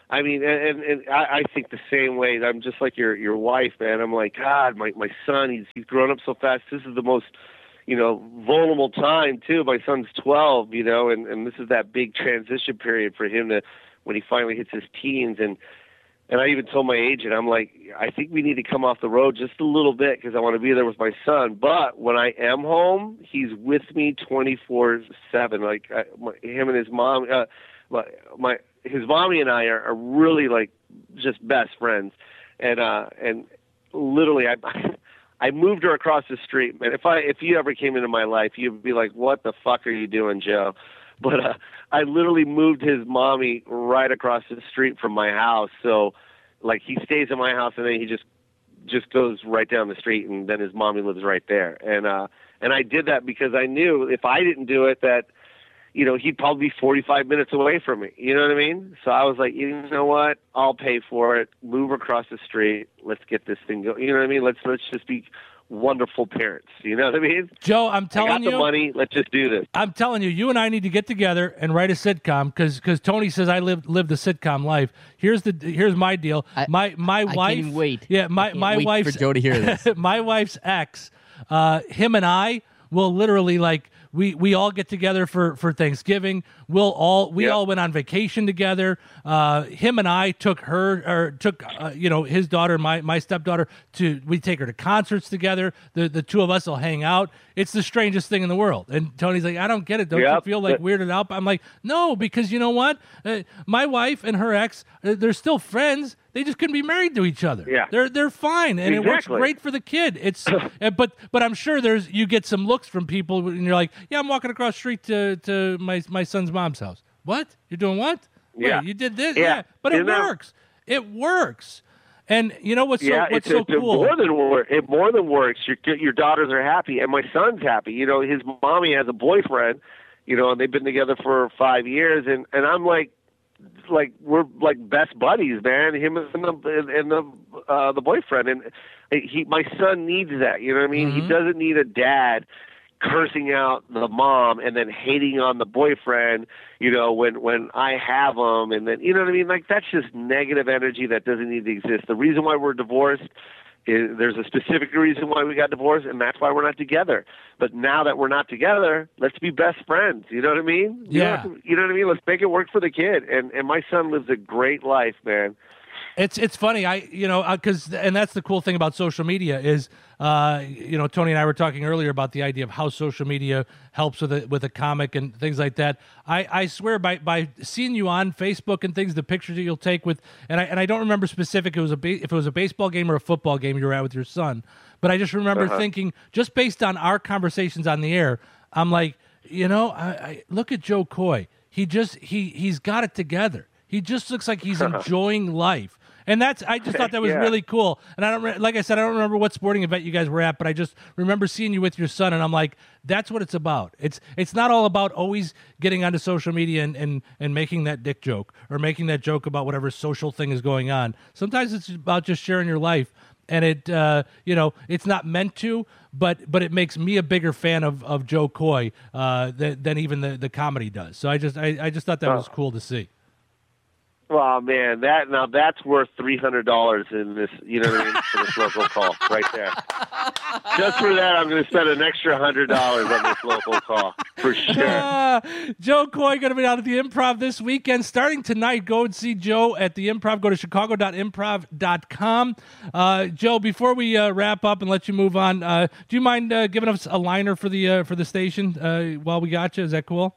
I mean, and, and I, I think the same way. I'm just like your your wife, man. I'm like, God, my my son, he's he's grown up so fast. This is the most, you know, vulnerable time too. My son's twelve, you know, and and this is that big transition period for him to when he finally hits his teens. And and I even told my agent, I'm like, I think we need to come off the road just a little bit because I want to be there with my son. But when I am home, he's with me twenty-four seven. Like I, my, him and his mom, uh, my my. his mommy and I are, are really like just best friends. And, uh, and literally I, I moved her across the street, man. If I, if you ever came into my life, you'd be like, what the fuck are you doing, Joe? But, uh, I literally moved his mommy right across the street from my house. So like he stays in my house and then he just, just goes right down the street and then his mommy lives right there. And, uh, and I did that because I knew if I didn't do it, that, you know, he'd probably be forty-five minutes away from me. You know what I mean? So I was like, you know what? I'll pay for it. Move across the street. Let's get this thing going. You know what I mean? Let's let's just be wonderful parents. You know what I mean? Joe, I'm telling I got you. the money. Let's just do this. I'm telling you, you and I need to get together and write a sitcom because because Tony says I lived lived the sitcom life. Here's the here's my deal. I, my my I wife. can't even wait. Yeah, my I can't my wait wife's for Joe to hear this. my wife's ex. Uh, him and I will literally like. We we all get together for, for Thanksgiving. We'll all we Yep. all went on vacation together. Uh, him and I took her or took uh, you know his daughter, my my stepdaughter, to we take her to concerts together. The the two of us will hang out. It's the strangest thing in the world. And Tony's like, I don't get it. Don't Yep. you feel like weirded out? I'm like, no, because you know what? Uh, my wife and her ex, uh, they're still friends. They just couldn't be married to each other. Yeah. They're they're fine, and it works Exactly. great for the kid. It's uh, but but I'm sure there's you get some looks from people, and you're like, yeah, I'm walking across the street to to my my son's mom's house. What? You're doing what? Yeah. Wait, you did this? Yeah. But it Isn't that- works. It works. And you know what's yeah, so what's it's, so it's cool? more than work. It more than works. Your your daughters are happy, and my son's happy. You know, his mommy has a boyfriend. You know, and they've been together for five years, and and I'm like. Like we're like best buddies, man. Him and the and the uh, the boyfriend, and he, my son needs that. You know what I mean? Mm-hmm. He doesn't need a dad cursing out the mom and then hating on the boyfriend. You know, when when I have him, and then you know what I mean? Like that's just negative energy that doesn't need to exist. The reason why we're divorced. Is, there's a specific reason why we got divorced, and that's why we're not together. But now that we're not together, let's be best friends. You know what I mean? You Yeah. know, you know what I mean? Let's make it work for the kid. And and my son lives a great life, man. It's it's funny, I you know, because and that's the cool thing about social media is, uh, you know, Tony and I were talking earlier about the idea of how social media helps with a with a comic and things like that. I, I swear by by seeing you on Facebook and things, the pictures that you'll take with, and I and I don't remember specific it was a ba- if it was a baseball game or a football game you were at with your son, but I just remember Uh-huh. thinking just based on our conversations on the air, I'm like, you know, I, I look at Joe Coy, he just he he's got it together. He just looks like he's enjoying life. And that's, I just thought that was Yeah. really cool. And I don't, re- like I said, I don't remember what sporting event you guys were at, but I just remember seeing you with your son, and I'm like, that's what it's about. It's, it's not all about always getting onto social media and, and, and making that dick joke or making that joke about whatever social thing is going on. Sometimes it's about just sharing your life. And it, uh, you know, it's not meant to, but but it makes me a bigger fan of, of Joe Coy uh, than, than even the, the comedy does. So I just, I, I just thought that was cool to see. Oh man, that now that's worth three hundred dollars in this. You know what I mean? For this local call, right there. Just for that, I'm going to spend an extra hundred dollars on this local call for sure. Uh, Joe Coy going to be out at the Improv this weekend, starting tonight. Go and see Joe at the Improv. Go to chicago dot improv dot com. Uh, Joe, before we uh, wrap up and let you move on, uh, do you mind uh, giving us a liner for the uh, for the station uh, while we got you? Is that cool?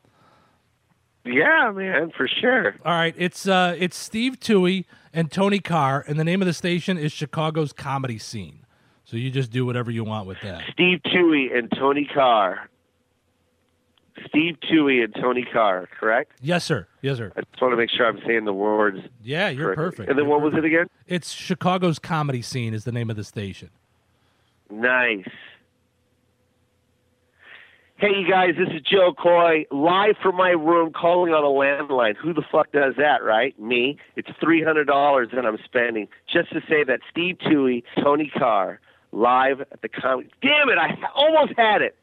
Yeah, man, for sure. All right, it's uh, it's Steve Toohey and Tony Carr, and the name of the station is Chicago's Comedy Scene. So you just do whatever you want with that. Steve Toohey and Tony Carr. Steve Toohey and Tony Carr, correct? Yes, sir. Yes, sir. I just want to make sure I'm saying the words. Yeah, you're correctly. perfect. And then You're what was perfect. it again? It's Chicago's Comedy Scene is the name of the station. Nice. Hey, you guys, this is Joe Coy, live from my room, calling on a landline. Who the fuck does that, right? Me. It's three hundred dollars that I'm spending just to say that Steve Toohey, Tony Carr, live at the comedy. Damn it, I ha- almost had it.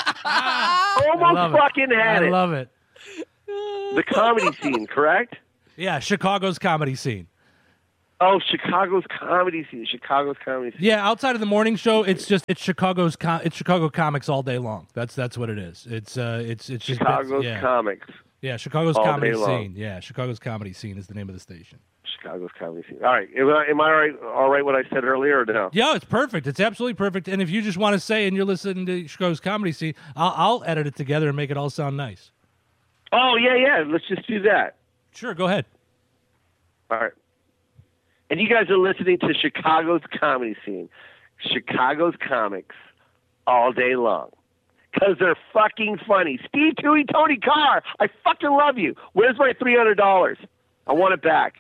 I almost love it. fucking had I it. love it. The Comedy Scene, correct? Yeah, Chicago's comedy scene. Oh, Chicago's comedy scene. Chicago's comedy scene. Yeah, outside of the morning show, it's just it's Chicago's com- it's Chicago comics all day long. That's that's what it is. It's uh it's it's just Chicago's yeah. comics. Yeah, Chicago's all comedy day long. scene. Yeah, Chicago's comedy scene is the name of the station. Chicago's comedy scene. All right, am I, am I all right? All right, what I said earlier, or no? Yeah, it's perfect. It's absolutely perfect. And if you just want to say and you're listening to Chicago's comedy scene, I'll, I'll edit it together and make it all sound nice. Oh yeah, yeah. Let's just do that. Sure, go ahead. All right. And you guys are listening to Chicago's comedy scene, Chicago's comics, all day long. Because they're fucking funny. Steve Toohey, Tony Carr, I fucking love you. Where's my three hundred dollars? I want it back.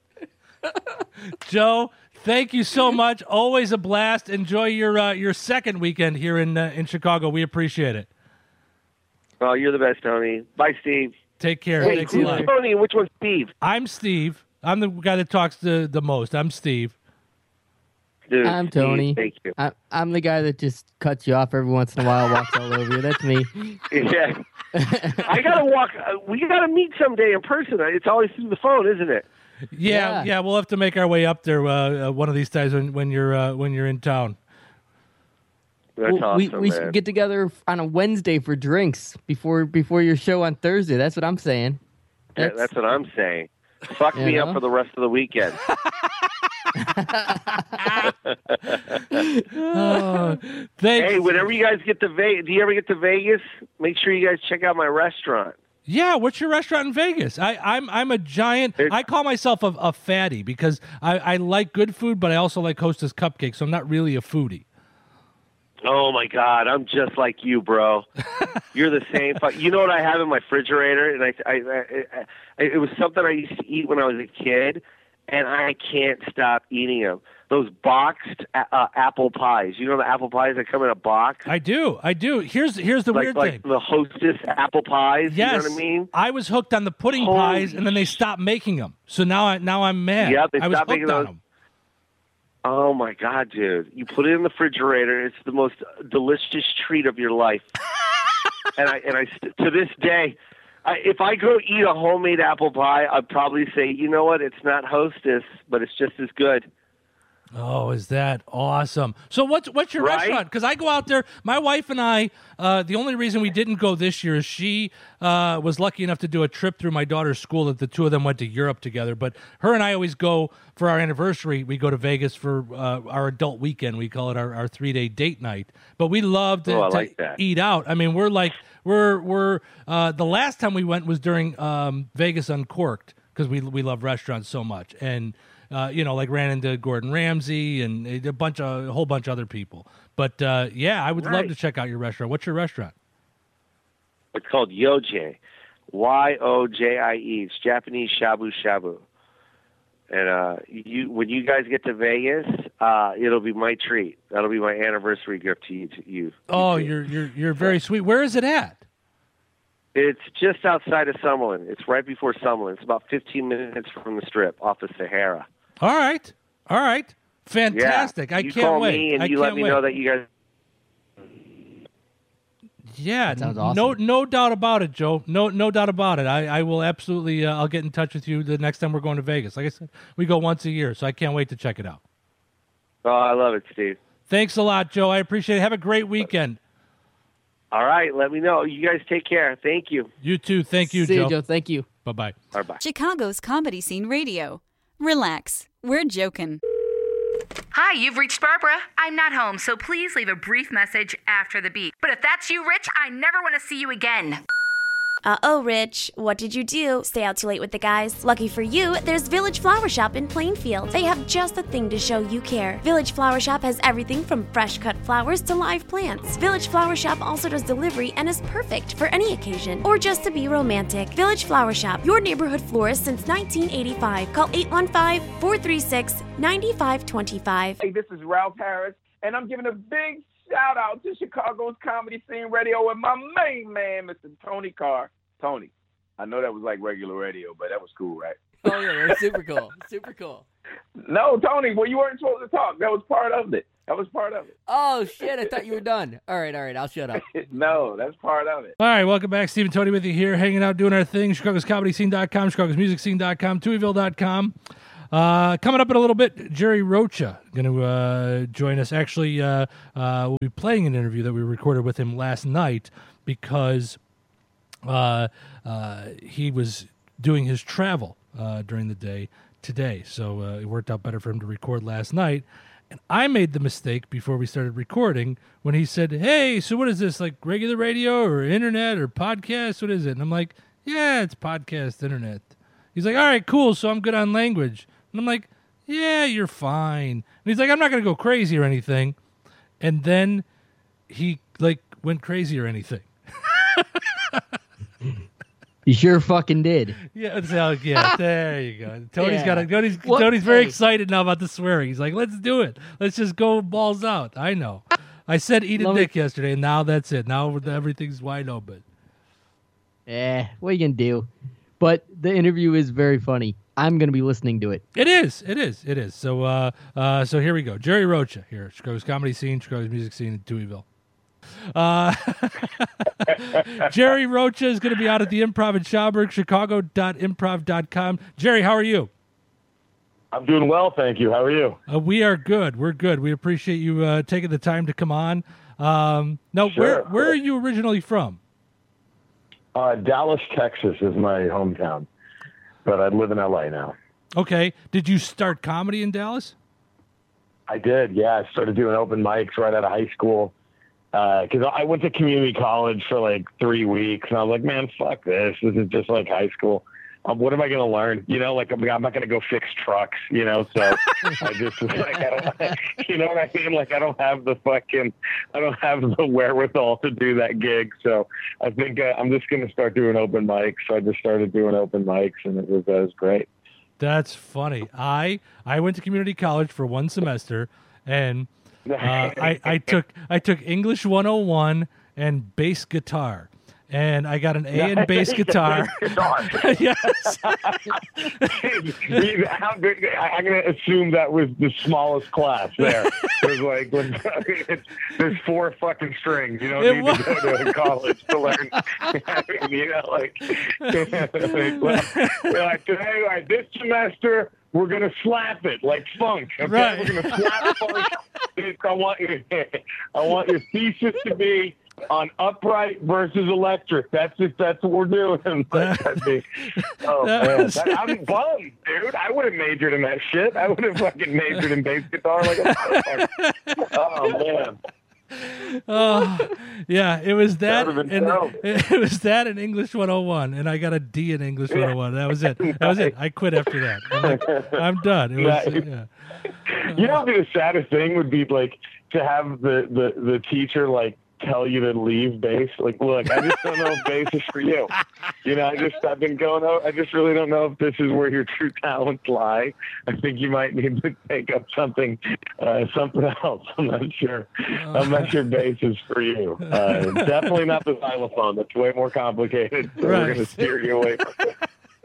Joe, thank you so much. Always a blast. Enjoy your uh, your second weekend here in uh, in Chicago. We appreciate it. Oh, you're the best, Tony. Bye, Steve. Take care. Hey, Thanks a who's lot. Tony and which one's Steve? I'm Steve. I'm the guy that talks the, the most. I'm Steve. Dude, I'm Steve, Tony. thank you. I, I'm the guy that just cuts you off every once in a while, walks all over you. That's me. Yeah. I got to walk. Uh, we got to meet someday in person. It's always through the phone, isn't it? Yeah, yeah, Yeah. We'll have to make our way up there uh, uh, one of these times when, when you're uh, when you're in town. That's Well, awesome, we we man. should get together on a Wednesday for drinks before before your show on Thursday. That's what I'm saying. Yeah, that's what I'm saying. Fuck You me know? up for the rest of the weekend. Oh, thanks. Hey, whenever you guys get to Vegas, do you ever get to Vegas? Make sure you guys check out my restaurant. Yeah, what's your restaurant in Vegas? I, I'm I'm a giant. It's- I call myself a, a fatty because I, I like good food, but I also like Hostess cupcakes. So I'm not really a foodie. Oh my God, I'm just like you, bro. You're the same. fu- You know what I have in my refrigerator, and I, I, I, I, it was something I used to eat when I was a kid, and I can't stop eating them. Those boxed uh, apple pies. You know the apple pies that come in a box, I do, I do. Here's here's the like weird like thing. the Hostess apple pies. Yes, You know what I mean? I was hooked on the pudding Holy pies, and then they stopped making them. So now I now I'm mad. Yeah, they I was stopped hooked making on those. them. Oh my God, dude! You put it in the refrigerator. It's the most delicious treat of your life. and I and I st- to this day, I, if I go eat a homemade apple pie, I'd probably say, you know what? It's not Hostess, but it's just as good. Oh, is that awesome? So what's what's your Right? restaurant? Because I go out there. My wife and I. Uh, the only reason we didn't go this year is she uh, was lucky enough to do a trip through my daughter's school that the two of them went to Europe together. But her and I always go for our anniversary. We go to Vegas for uh, our adult weekend. We call it our, our three day date night. But we love to, Oh, I to like that. eat out. I mean, we're like we're we're uh, the last time we went was during um, Vegas Uncorked because we we love restaurants so much and. Uh, you know, like ran into Gordon Ramsay and a bunch of a whole bunch of other people. But uh, yeah, I would love Right. to check out your restaurant. What's your restaurant? It's called Yoje, Y O J I E. It's Japanese shabu shabu. And uh, you, when you guys get to Vegas, uh, it'll be my treat. That'll be my anniversary gift to you. To you. Oh, You two. you're you're you're very sweet. Where is it at? It's just outside of Summerlin. It's right before Summerlin. It's about fifteen minutes from the Strip, off of Sahara. All right, all right, fantastic. Yeah. I you can't call wait. me and I you can't let me wait. know that you guys. Yeah, That sounds no, awesome. no doubt about it, Joe. No, no doubt about it. I, I will absolutely. Uh, I'll get in touch with you the next time we're going to Vegas. Like I said, we go once a year, so I can't wait to check it out. Oh, I love it, Steve. Thanks a lot, Joe. I appreciate it. Have a great weekend. All right, let me know. You guys take care. Thank you. You too. Thank you, See Joe. you, Joe. Thank you. Bye bye. Bye bye. Chicago's Comedy Scene Radio. Relax. We're joking. Hi, you've reached Barbara. I'm not home, so please leave a brief message after the beep. But if that's you, Rich, I never want to see you again. Uh-oh, Rich. What did you do? Stay out too late with the guys? Lucky for you, there's Village Flower Shop in Plainfield. They have just the thing to show you care. Village Flower Shop has everything from fresh cut flowers to live plants. Village Flower Shop also does delivery and is perfect for any occasion or just to be romantic. Village Flower Shop, your neighborhood florist since nineteen eighty-five. Call eight one five, four three six, nine five two five. Hey, this is Ralph Harris, and I'm giving a big shout out to Chicago's Comedy Scene Radio with my main man, Mister Tony Carr. Tony, I know that was like regular radio, but that was cool, right? Oh yeah, that's super cool. Super cool. No, Tony, well, you weren't supposed to talk. That was part of it. That was part of it. Oh, shit. I thought you were done. All right, all right. I'll shut up. No, that's part of it. All right, welcome back. Steve and Tony with you here, hanging out, doing our thing. Chicago's Comedy Scene dot com, Chicago's Music Scene dot com, Tuiville dot com. Uh, coming up in a little bit, Jerry Rocha going to uh, join us. Actually, uh, uh, we'll be playing an interview that we recorded with him last night because uh, uh, he was doing his travel uh, during the day today. So uh, it worked out better for him to record last night. And I made the mistake before we started recording when he said, hey, so what is this, like regular radio or internet or podcast? What is it? And I'm like, yeah, it's podcast, internet. He's like, all right, cool, so I'm good on language. And I'm like, yeah, you're fine. And he's like, I'm not going to go crazy or anything. And then he, like, went crazy or anything. You sure fucking did. Yeah, it's, uh, yeah, there you go. Tony's Yeah. got it. Tony's, What- Tony's very hey. excited now about the swearing. He's like, let's do it. Let's just go balls out. I know. I said eat a Let me- dick yesterday, and now that's it. Now everything's wide open. Eh, what are you going to do? But the interview is very funny. I'm going to be listening to it. It is. It is. It is. So, uh, uh, so here we go. Jerry Rocha here, Chicago's Comedy Scene, Chicago's Music Scene in Deweyville. Uh, Jerry Rocha is going to be out at the Improv in Schaumburg, chicago dot improv dot com. Jerry, how are you? I'm doing well, thank you. How are you? Uh, we are good. We're good. We appreciate you uh, taking the time to come on. Um, now, Sure. where where are you originally from? Uh, Dallas, Texas is my hometown, but I live in L A now. Okay. Did you start comedy in Dallas? I did, yeah. I started doing open mics right out of high school because I went to community college for like three weeks, and I was like, man, fuck this. This is just like high school. Um, what am I going to learn? You know, like I'm, I'm not going to go fix trucks, you know, so I just, like, I don't, you know what I mean? Like, I don't have the fucking, I don't have the wherewithal to do that gig. So I think uh, I'm just going to start doing open mics. So I just started doing open mics, and it was, uh, it was great. That's funny. I I went to community college for one semester, and uh, I I took I took English one oh one and bass guitar, and I got an A in bass guitar. Yes. How big, I'm going to assume that was the smallest class there. It was like, it's, there's four fucking strings. You don't It need was. to go to college to learn. You know, like, like, like today, like this semester, we're going to slap it like funk. Okay? Right. We're going to slap funk. I want, your, I want your thesis to be on upright versus electric. That's it. That's what we're doing. Like, that'd be, oh man, that, I'm bummed, dude. I would have majored in that shit. I would have fucking majored in bass guitar like a motherfucker. Oh man. Oh, yeah, it was that, That would've and been terrible. it was that in English one oh one, and I got a D in English one oh one. That was it. That was it. I quit after that. I'm, like, I'm done. It was, Nice. yeah. You know, the saddest thing would be like to have the, the, the teacher like tell you to leave bass. Like, look, I just don't know if bass is for you. You know, I just I've been going. Oh, I just really don't know if this is where your true talents lie. I think you might need to take up something, uh, something else. I'm not sure. I'm not sure bass is for you. Uh, definitely not the xylophone. That's way more complicated. So Right. we're going to steer you away from it.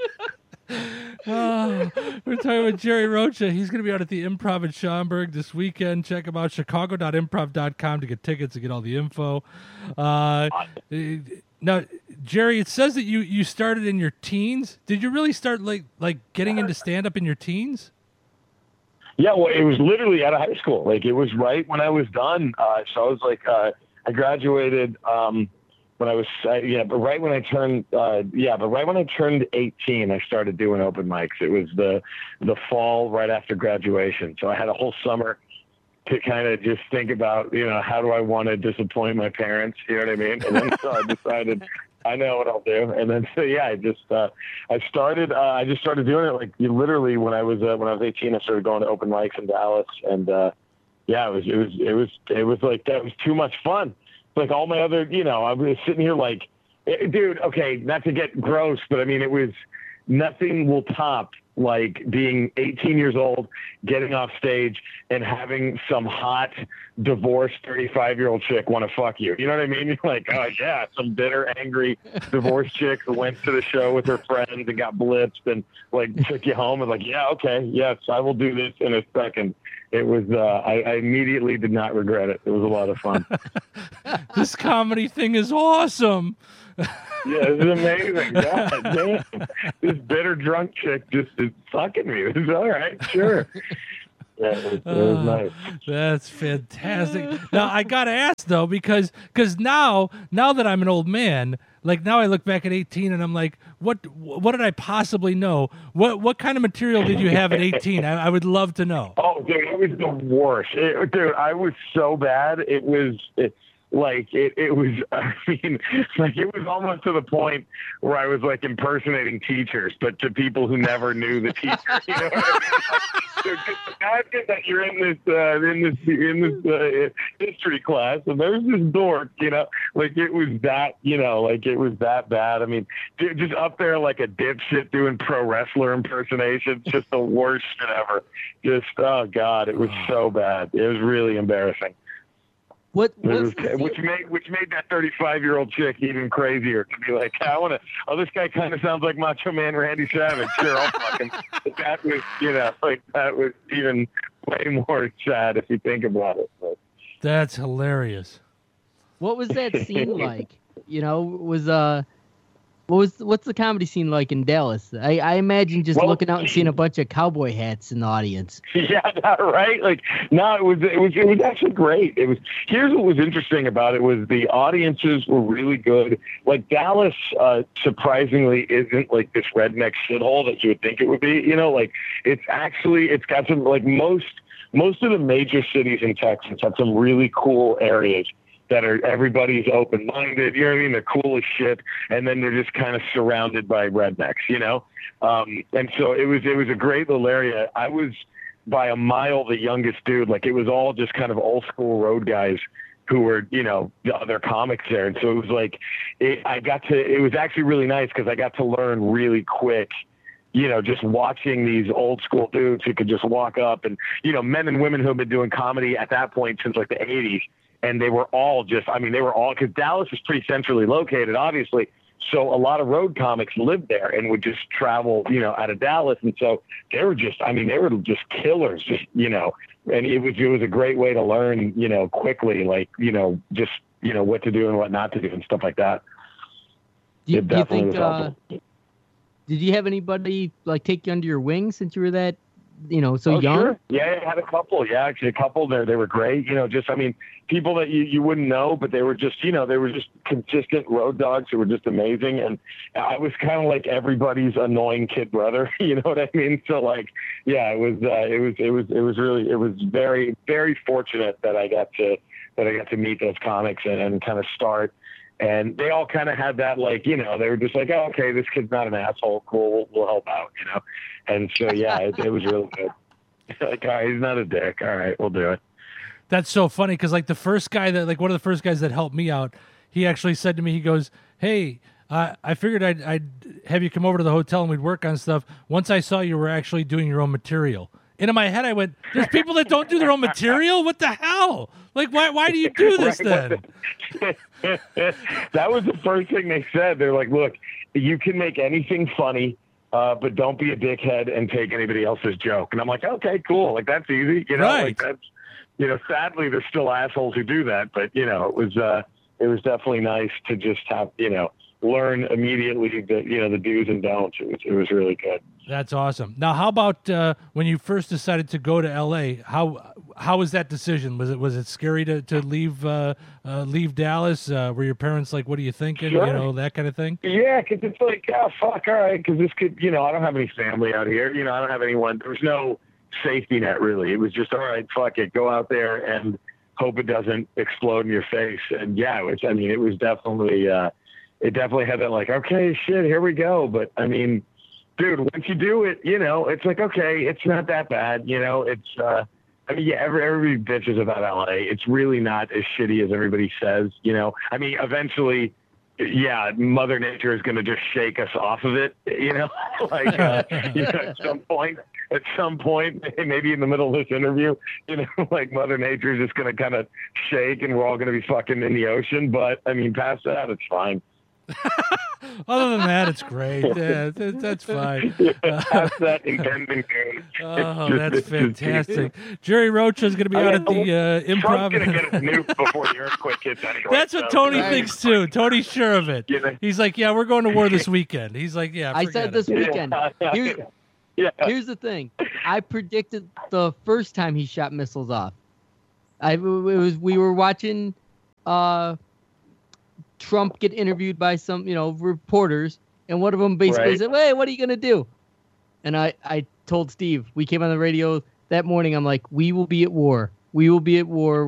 Oh, we're talking about Jerry Rocha. He's going to be out at the Improv in Schaumburg this weekend. Check him out, chicago dot improv dot com to get tickets and get all the info. Uh, now, Jerry, it says that you, you started in your teens. Did you really start like like getting into stand-up in your teens? Yeah, well, it was literally out of high school. Like, it was right when I was done. Uh, so I was like, uh, I graduated um, when I was, uh, yeah, but right when I turned, uh, yeah, but right when I turned eighteen, I started doing open mics. It was the the fall right after graduation. So I had a whole summer to kind of just think about, you know, how do I want to disappoint my parents? You know what I mean? And then so I decided, I know what I'll do. And then, so yeah, I just, uh, I started, uh, I just started doing it like you literally when I was, uh, when I was eighteen, I started going to open mics in Dallas. And, uh, yeah, it was, it was, it was, it was like, that was too much fun. Like all my other, you know, I was sitting here like, eh, dude, okay, not to get gross, but I mean, it was, nothing will top like being eighteen years old, getting off stage and having some hot divorced thirty-five year old chick want to fuck you. You know what I mean? You're like, oh yeah, some bitter, angry divorced chick who went to the show with her friends and got blitzed and like took you home and like, yeah, okay, yes, I will do this in a second. It was, uh, I, I immediately did not regret it. It was a lot of fun. This comedy thing is awesome. Yeah, it's amazing. God damn. This bitter drunk chick just is fucking me. It was all right, sure. Yeah, it was, it was Uh, nice. That's fantastic. Now I gotta ask though, because because now now that I'm an old man, like now I look back at eighteen and I'm like, what what did I possibly know? What what kind of material did you have at eighteen? I, I would love to know. Oh, dude, it was the worst. It, dude, I was so bad. It was it, like it. It was. I mean, like it was almost to the point where I was like impersonating teachers, but to people who never knew the teacher. You know what I mean? Dude, imagine that you're in this uh, in this in this uh, history class, and there's this dork. You know, like it was that. You know, like it was that bad. I mean, dude, just up there like a dipshit doing pro wrestler impersonations. Just the worst shit ever. Just oh god, it was so bad. It was really embarrassing. What, It was, what's the which made which made that thirty-five year old chick even crazier to be like, I want to. Oh, this guy kind of sounds like Macho Man Randy Savage. Sure, I'll fuck him. But that was, you know, like that was even way more sad if you think about it. But. That's hilarious. What was that scene like? You know, was uh, what was what's the comedy scene like in Dallas? I, I imagine just Well, looking out and seeing a bunch of cowboy hats in the audience. Yeah, right. Like, no, it was it was it was actually great. It was. Here's what was interesting about it was the audiences were really good. Like Dallas, uh, surprisingly, isn't like this redneck shithole that you would think it would be. You know, like it's actually it's got some like most most of the major cities in Texas have some really cool areas that are everybody's open-minded, you know what I mean? They're cool as shit, and then they're just kind of surrounded by rednecks, you know? Um, and so it was it was a great little area. I was by a mile the youngest dude. Like, it was all just kind of old-school road guys who were, you know, the other comics there. And so it was like, it, I got to, it was actually really nice because I got to learn really quick, you know, just watching these old school dudes who could just walk up and, you know, men and women who have been doing comedy at that point since like the eighties. And they were all just, I mean, they were all, because Dallas is pretty centrally located, obviously. So a lot of road comics lived there and would just travel, you know, out of Dallas. And so they were just, I mean, they were just killers, just, you know, and it was, it was a great way to learn, you know, quickly, like, you know, just, you know, what to do and what not to do and stuff like that. Do you, It do you definitely think? was Uh, helpful. did you have anybody like take you under your wing since you were that, you know, so oh, young? Sure. Yeah, I had a couple. Yeah, actually a couple there. They were great. You know, just, I mean, people that you, you wouldn't know, but they were just, you know, they were just consistent road dogs who were just amazing. And I was kind of like everybody's annoying kid brother. You know what I mean? So like, yeah, it was, uh, it was, it was, it was really, it was very, very fortunate that I got to, that I got to meet those comics and, and kind of start. And they all kind of had that, like, you know, they were just like, oh, okay, this kid's not an asshole. Cool. We'll, we'll help out, you know? And so, yeah, it, it was really good. Like, all right, he's not a dick. All right, we'll do it. That's so funny because like the first guy that like one of the first guys that helped me out, he actually said to me, he goes, "Hey, uh, I figured I'd, I'd have you come over to the hotel and we'd work on stuff. Once I saw you were actually doing your own material." And in my head, I went, "There's people that don't do their own material. What the hell? Like, why? Why do you do this then?" That was the first thing they said. They're like, "Look, you can make anything funny, uh, but don't be a dickhead and take anybody else's joke." And I'm like, "Okay, cool. Like that's easy, you know." Right. Like that's, you know, sadly, there's still assholes who do that, but you know, it was uh, it was definitely nice to just have, you know, learn immediately the, you know, the do's and don'ts. It was it was really good. That's awesome. Now, how about uh, when you first decided to go to L A? How how was that decision? Was it was it scary to to leave uh, uh, leave Dallas? Uh, were your parents like, "What are you thinking?" Sure. You know, that kind of thing. Yeah, because it's like, oh, fuck, all right, because this could, you know, I don't have any family out here. You know, I don't have anyone. There was no safety net, really. It was just, all right, fuck it, go out there and hope it doesn't explode in your face. And yeah, it was, I mean, it was definitely, uh, it definitely had that like, okay, shit, here we go. But I mean, dude, once you do it, you know, it's like, okay, it's not that bad. You know, it's, uh, I mean, yeah, every, everybody bitches about L A. It's really not as shitty as everybody says, you know. I mean, eventually, yeah, Mother Nature is going to just shake us off of it, you know, like uh, you know, at some point, at some point, maybe in the middle of this interview, you know, like Mother Nature is just going to kind of shake and we're all going to be fucking in the ocean. But I mean, past that, it's fine. Other than that, it's great. Yeah, that, that's fine. Yeah, past that impending doom. Oh, that's fantastic. Jerry Rocha is going to be out at the uh, Improv. Trump's going to get his nuke before the earthquake hits anyway. That's what so, Tony right. thinks too. Tony's sure of it. You know? He's like, yeah, we're going to war this weekend. He's like, yeah, I forget said this it. weekend. Yeah. Here's, Yeah. here's the thing. I predicted the first time he shot missiles off. I it was we were watching uh, Trump get interviewed by some you know reporters, and one of them basically Right. said, "Hey, what are you gonna do?" And I I told Steve, we came on the radio that morning. I'm like, "We will be at war. We will be at war."